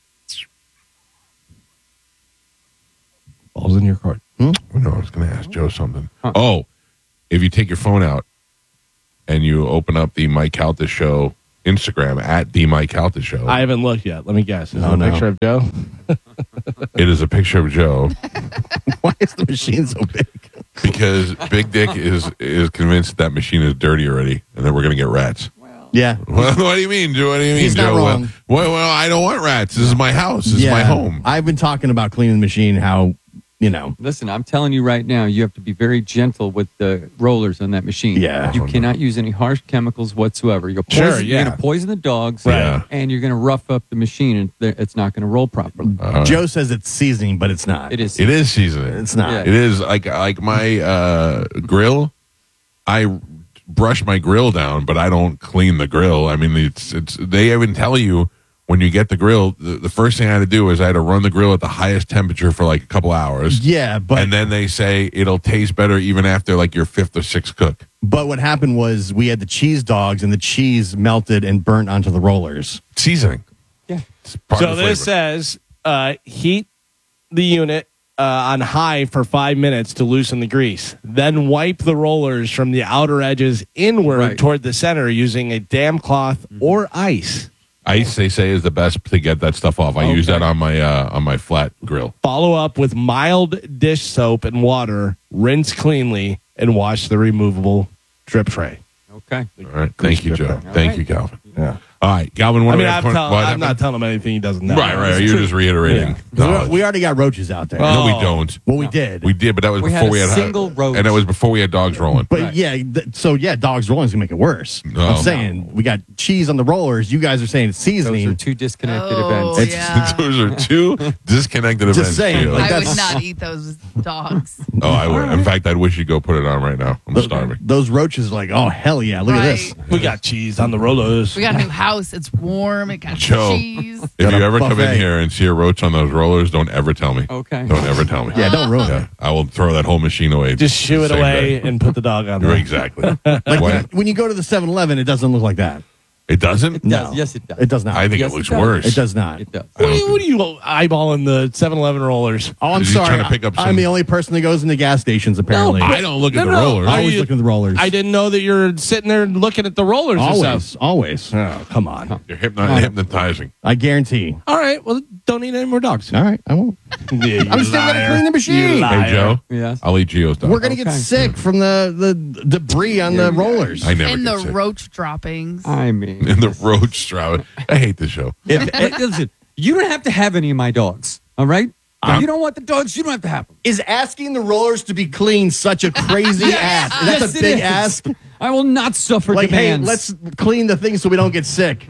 Ball's in your court. Hmm? I know I was going to ask Joe something. Oh, if you take your phone out and you open up the Mike Calta Show Instagram at the Mike Calta Show, I haven't looked yet. Let me guess. Is Oh, it a no. picture of Joe? it is a picture of Joe Why is the machine so big? because Big Dick is is convinced that machine is dirty already, and then we're going to get rats. Yeah. Well, what do you mean, Joe? What do you mean, He's not Joe? wrong. Well, well, I don't want rats. This is my house. This is my home. I've been talking about cleaning the machine, how, you know. Listen, I'm telling you right now, you have to be very gentle with the rollers on that machine. Yeah. You cannot use any harsh chemicals whatsoever. You're, poison, Sure, you're yeah. going to poison the dogs, Right. and you're going to rough up the machine, and th- it's not going to roll properly. Joe says it's seasoning, but it's not. It is. It is seasoning. It's not. It is like like my uh, grill. I brush my grill down, but I don't clean the grill. I mean, it's it's. They even tell you when you get the grill. The, the first thing I had to do is I had to run the grill at the highest temperature for like a couple hours. Yeah, but and then they say it'll taste better even after like your fifth or sixth cook. But what happened was we had the cheese dogs, and the cheese melted and burnt onto the rollers. Seasoning. Yeah. Part So of the this flavor. says uh, heat the unit uh, on high for five minutes to loosen the grease. Then wipe the rollers from the outer edges inward Right. toward the center using a damp cloth or ice. Ice, they say, is the best to get that stuff off. I use Okay. that on my uh, on my flat grill. Follow up with mild dish soap and water. Rinse cleanly and wash the removable drip tray. Okay. All right. Thank you, Joe. All Thank right. you, Calvin. Yeah. All right, Galvin. What I do mean, we I'm, have? tell, what I'm happened? not telling him anything he doesn't know. Right, right. It's You're true. just reiterating. Yeah. knowledge. We already got roaches out there. No, we Oh. don't. Well, we did. We did, but that was We before had a we had single roach. and that was before we had dogs rolling. But yeah, th- so yeah, dogs rolling is gonna make it worse. No. I'm saying we got cheese on the rollers. You guys are saying it's seasoning. Those are two disconnected Oh, events. yeah. Those are two disconnected Just events. saying, Sheila. like, I would that's- not eat those dogs. oh, I would. In fact, I'd wish you'd go put it on right now. I'm Those- starving. Those roaches are like, oh hell yeah, look at this. Right. We got cheese on the rollers. We got a new house. It's warm. It got Joe, cheese. if Got you a ever come in buffet. here and see a roach on those rollers, don't ever tell me. Okay. Don't ever tell me. Yeah, don't ruin Yeah, it. I will throw that whole machine away. Just shoo it the same away day. and put the dog on Right, there. exactly. Like Why- when, when you go to the seven eleven, it doesn't look like that. it doesn't. It does. Yes, it does. It does not. I think Yes, it looks it does. worse. It does not. It does. What are, you, what are you eyeballing the seven eleven rollers? Oh, I'm Is he sorry. trying to pick up I- some- I'm the only person that goes into gas stations apparently. I don't look at No, the no. rollers. I Are always you- look at the rollers. I didn't know that you're sitting there looking at the rollers and always, stuff. always. Oh, come on. You're hypno- hypnotizing. I guarantee. All right, well, don't eat any more dogs. All right, I won't. Yeah, I'm still gonna clean the machine. Hey, Joe. Yes. I'll eat Gio's dog. We're gonna get Okay. sick from the, the debris on the rollers. I never And get the sick. roach droppings. I mean, In the roach straw. I hate the show. If, Hey, listen, you don't have to have any of my dogs. All right. If Um, you don't want the dogs, you don't have to have them. is asking the rollers to be clean such a crazy ask? That's Yes, a it big is. ask. I will not suffer Like, demands. hey, let's clean the thing so we don't get sick.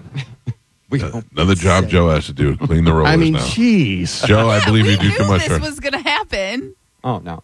We Uh, Another job Joe has to do. Clean the rollers I mean, now. jeez. Joe, I believe we you do knew too much. this for- was going to happen. Oh no.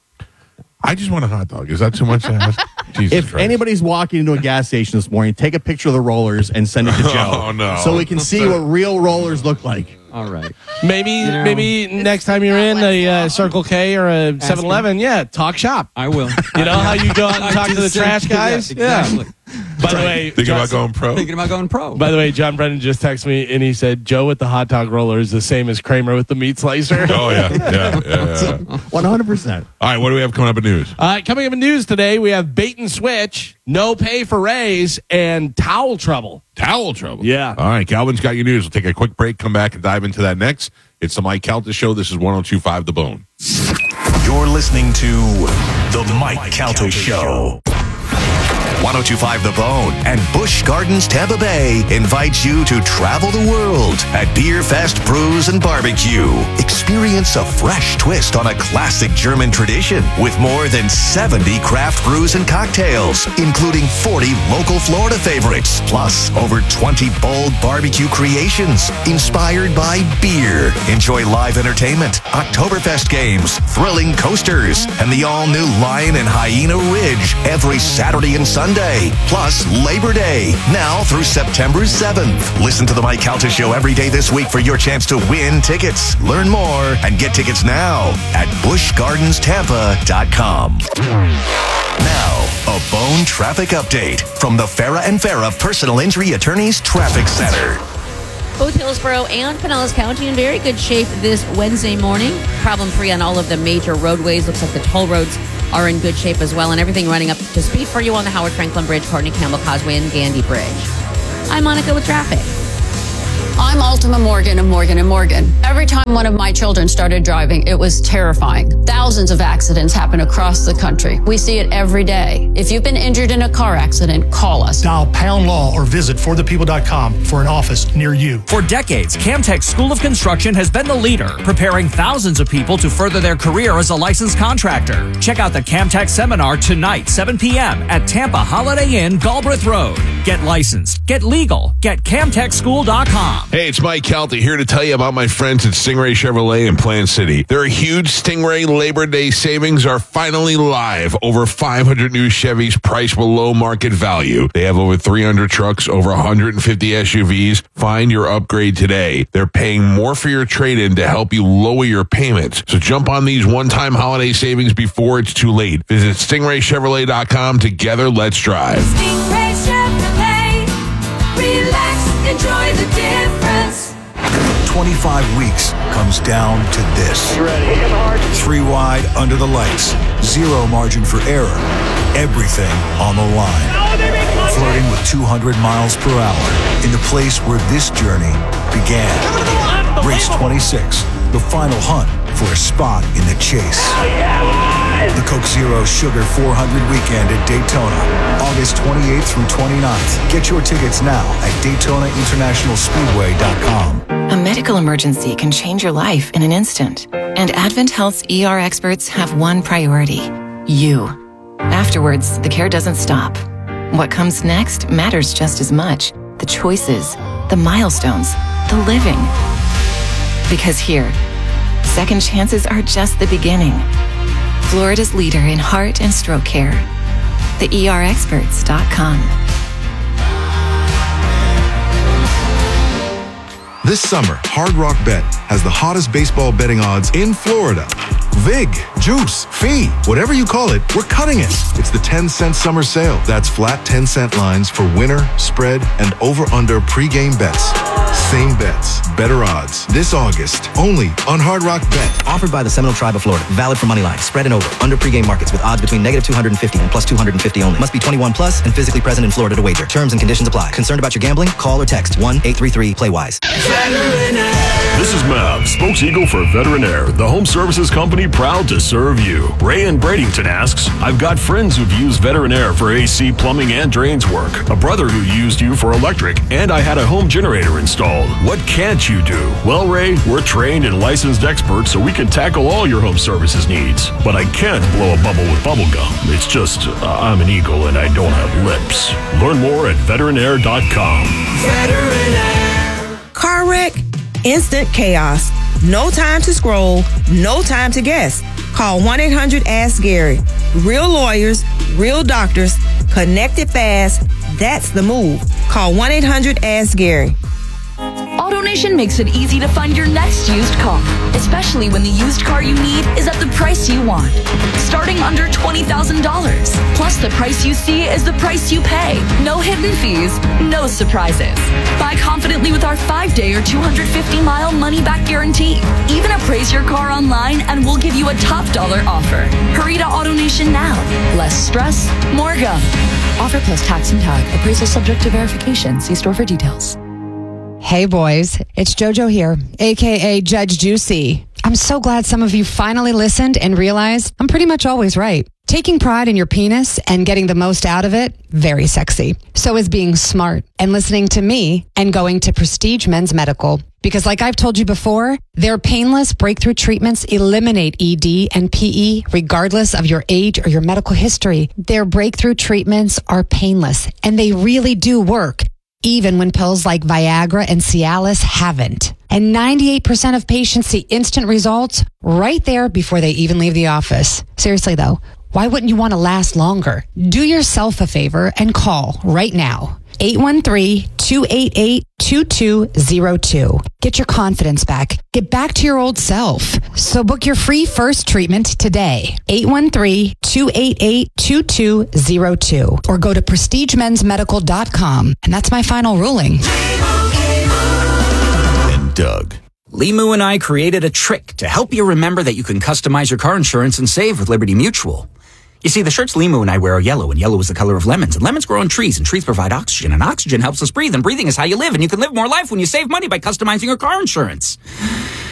I just want a hot dog. Is that too much to ask? Jesus If Christ. anybody's walking into a gas station this morning, take a picture of the rollers and send it to Joe. Oh, no. So we can see what real rollers look like. All right. Maybe know, maybe next time you're in a uh, Circle K or a seven eleven, yeah, talk shop. I will. You know how you go out and I talk to the just said- trash guys? Yeah, exactly. By the way, Thinking John, about going pro? Thinking about going pro. by the way, John Brennan just texted me and he said Joe with the hot dog roller is the same as Kramer with the meat slicer. Oh, yeah. Yeah, yeah, yeah. one hundred percent. All right, what do we have coming up in news? Uh, coming up in news today, we have bait and switch, no pay for raise, and towel trouble. Towel trouble. Yeah. All right, Calvin's got your news. We'll take a quick break, come back, and dive into that next. It's the Mike Calta Show. This is one oh two point five The Bone. You're listening to The Mike Calta Show. one oh two point five The Bone and Busch Gardens Tampa Bay invites you to travel the world at Beer Fest Brews and Barbecue. Experience a fresh twist on a classic German tradition with more than seventy craft brews and cocktails, including forty local Florida favorites, plus over twenty bold barbecue creations inspired by beer. Enjoy live entertainment, Oktoberfest games, thrilling coasters, and the all-new Lion and Hyena Ridge every Saturday and Sunday Sunday, plus Labor Day, now through September seventh. Listen to the Mike Calta Show every day this week for your chance to win tickets. Learn more and get tickets now at busch gardens tampa dot com. Now, a phone traffic update from the Farah and Farah Personal Injury Attorneys Traffic Center. Both Hillsborough and Pinellas County in very good shape this Wednesday morning. Problem-free on all of the major roadways. Looks like the toll roads are in good shape as well, and everything running up to speed for you on the Howard Franklin Bridge, Courtney Campbell Causeway, and Gandy Bridge. I'm Monica with traffic. I'm Ultima Morgan of Morgan and Morgan. Every time one of my children started driving, it was terrifying. Thousands of accidents happen across the country. We see it every day. If you've been injured in a car accident, call us. Dial Pound Law or visit for the people dot com for an office near you. For decades, Camtech School of Construction has been the leader, preparing thousands of people to further their career as a licensed contractor. Check out the Camtech seminar tonight, seven p.m. at Tampa Holiday Inn, Galbraith Road. Get licensed, get legal, get camtech school dot com. Hey, it's Mike Calta here to tell you about my friends at Stingray Chevrolet in Plant City. Their huge Stingray Labor Day savings are finally live. Over five hundred new Chevys priced below market value. They have over three hundred trucks, over one hundred fifty S U Vs. Find your upgrade today. They're paying more for your trade-in to help you lower your payments. So jump on these one-time holiday savings before it's too late. Visit stingray chevrolet dot com. Together, let's drive. Stingray Chevrolet. Relax, enjoy the difference. twenty-five weeks comes down to this. Three wide under the lights. Zero margin for error. Everything on the line. Flirting with two hundred miles per hour in the place where this journey began. Race twenty-six, the final hunt for a spot in the chase. The Coke Zero Sugar four hundred weekend at Daytona, August twenty-eighth through twenty-ninth. Get your tickets now at daytona international speedway dot com. A medical emergency can change your life in an instant. And Advent Health's E R experts have one priority: you. Afterwards, the care doesn't stop. What comes next matters just as much. The choices, the milestones, the living. Because here, second chances are just the beginning. Florida's leader in heart and stroke care. the E R experts dot com. This summer, Hard Rock Bet has the hottest baseball betting odds in Florida. Vig, Juice, Fee, whatever you call it, we're cutting it. It's the ten cent summer sale. That's flat ten cent lines for winner, spread, and over-under pregame bets. Same bets, better odds. This August, only on Hard Rock Bet. Offered by the Seminole Tribe of Florida. Valid for moneyline, spread and over. Under pregame markets with odds between negative two hundred fifty and plus two hundred fifty only. Must be twenty-one plus and physically present in Florida to wager. Terms and conditions apply. Concerned about your gambling? Call or text one eight three three play wise. This is Mav, spokes-eagle for Veteran Air, the home services company proud to serve you. Ray in Bradenton asks, I've got friends who've used Veteran Air for A C, plumbing, and drains work. A brother who used you for electric, and I had a home generator installed. What can't you do? Well, Ray, we're trained and licensed experts, so we can tackle all your home services needs. But I can't blow a bubble with bubble gum. It's just, uh, I'm an eagle and I don't have lips. Learn more at veteran air dot com. Veteran Air. Car wreck? Instant chaos. No time to scroll. No time to guess. Call one eight hundred ask Gary. Real lawyers, real doctors, connected fast. That's the move. Call one eight hundred ask Gary. AutoNation makes it easy to find your next used car, especially when the used car you need is at the price you want. Starting under twenty thousand dollars. Plus, the price you see is the price you pay. No hidden fees, no surprises. Buy confidently with our five-day or two hundred fifty mile money-back guarantee. Even appraise your car online and we'll give you a top dollar offer. Hurry to AutoNation now. Less stress, more go. Offer plus tax and tag. Appraisal subject to verification. See store for details. Hey boys, it's JoJo here, aka Judge Juicy. I'm so glad some of you finally listened and realized I'm pretty much always right. Taking pride in your penis and getting the most out of it, very sexy. So is being smart and listening to me and going to Prestige Men's Medical. Because like I've told you before, their painless breakthrough treatments eliminate E D and P E regardless of your age or your medical history. Their breakthrough treatments are painless and they really do work, even when pills like Viagra and Cialis haven't. And ninety-eight percent of patients see instant results right there before they even leave the office. Seriously though, why wouldn't you want to last longer? Do yourself a favor and call right now. eight one three, two eight eight, two two zero two. Get your confidence back. Get back to your old self. So book your free first treatment today. eight one three, two eight eight, two two zero two. Or go to prestige mens medical dot com. And that's my final ruling. And Doug. Limu and I created a trick to help you remember that you can customize your car insurance and save with Liberty Mutual. You see, the shirts Limu and I wear are yellow, and yellow is the color of lemons, and lemons grow on trees, and trees provide oxygen, and oxygen helps us breathe, and breathing is how you live, and you can live more life when you save money by customizing your car insurance.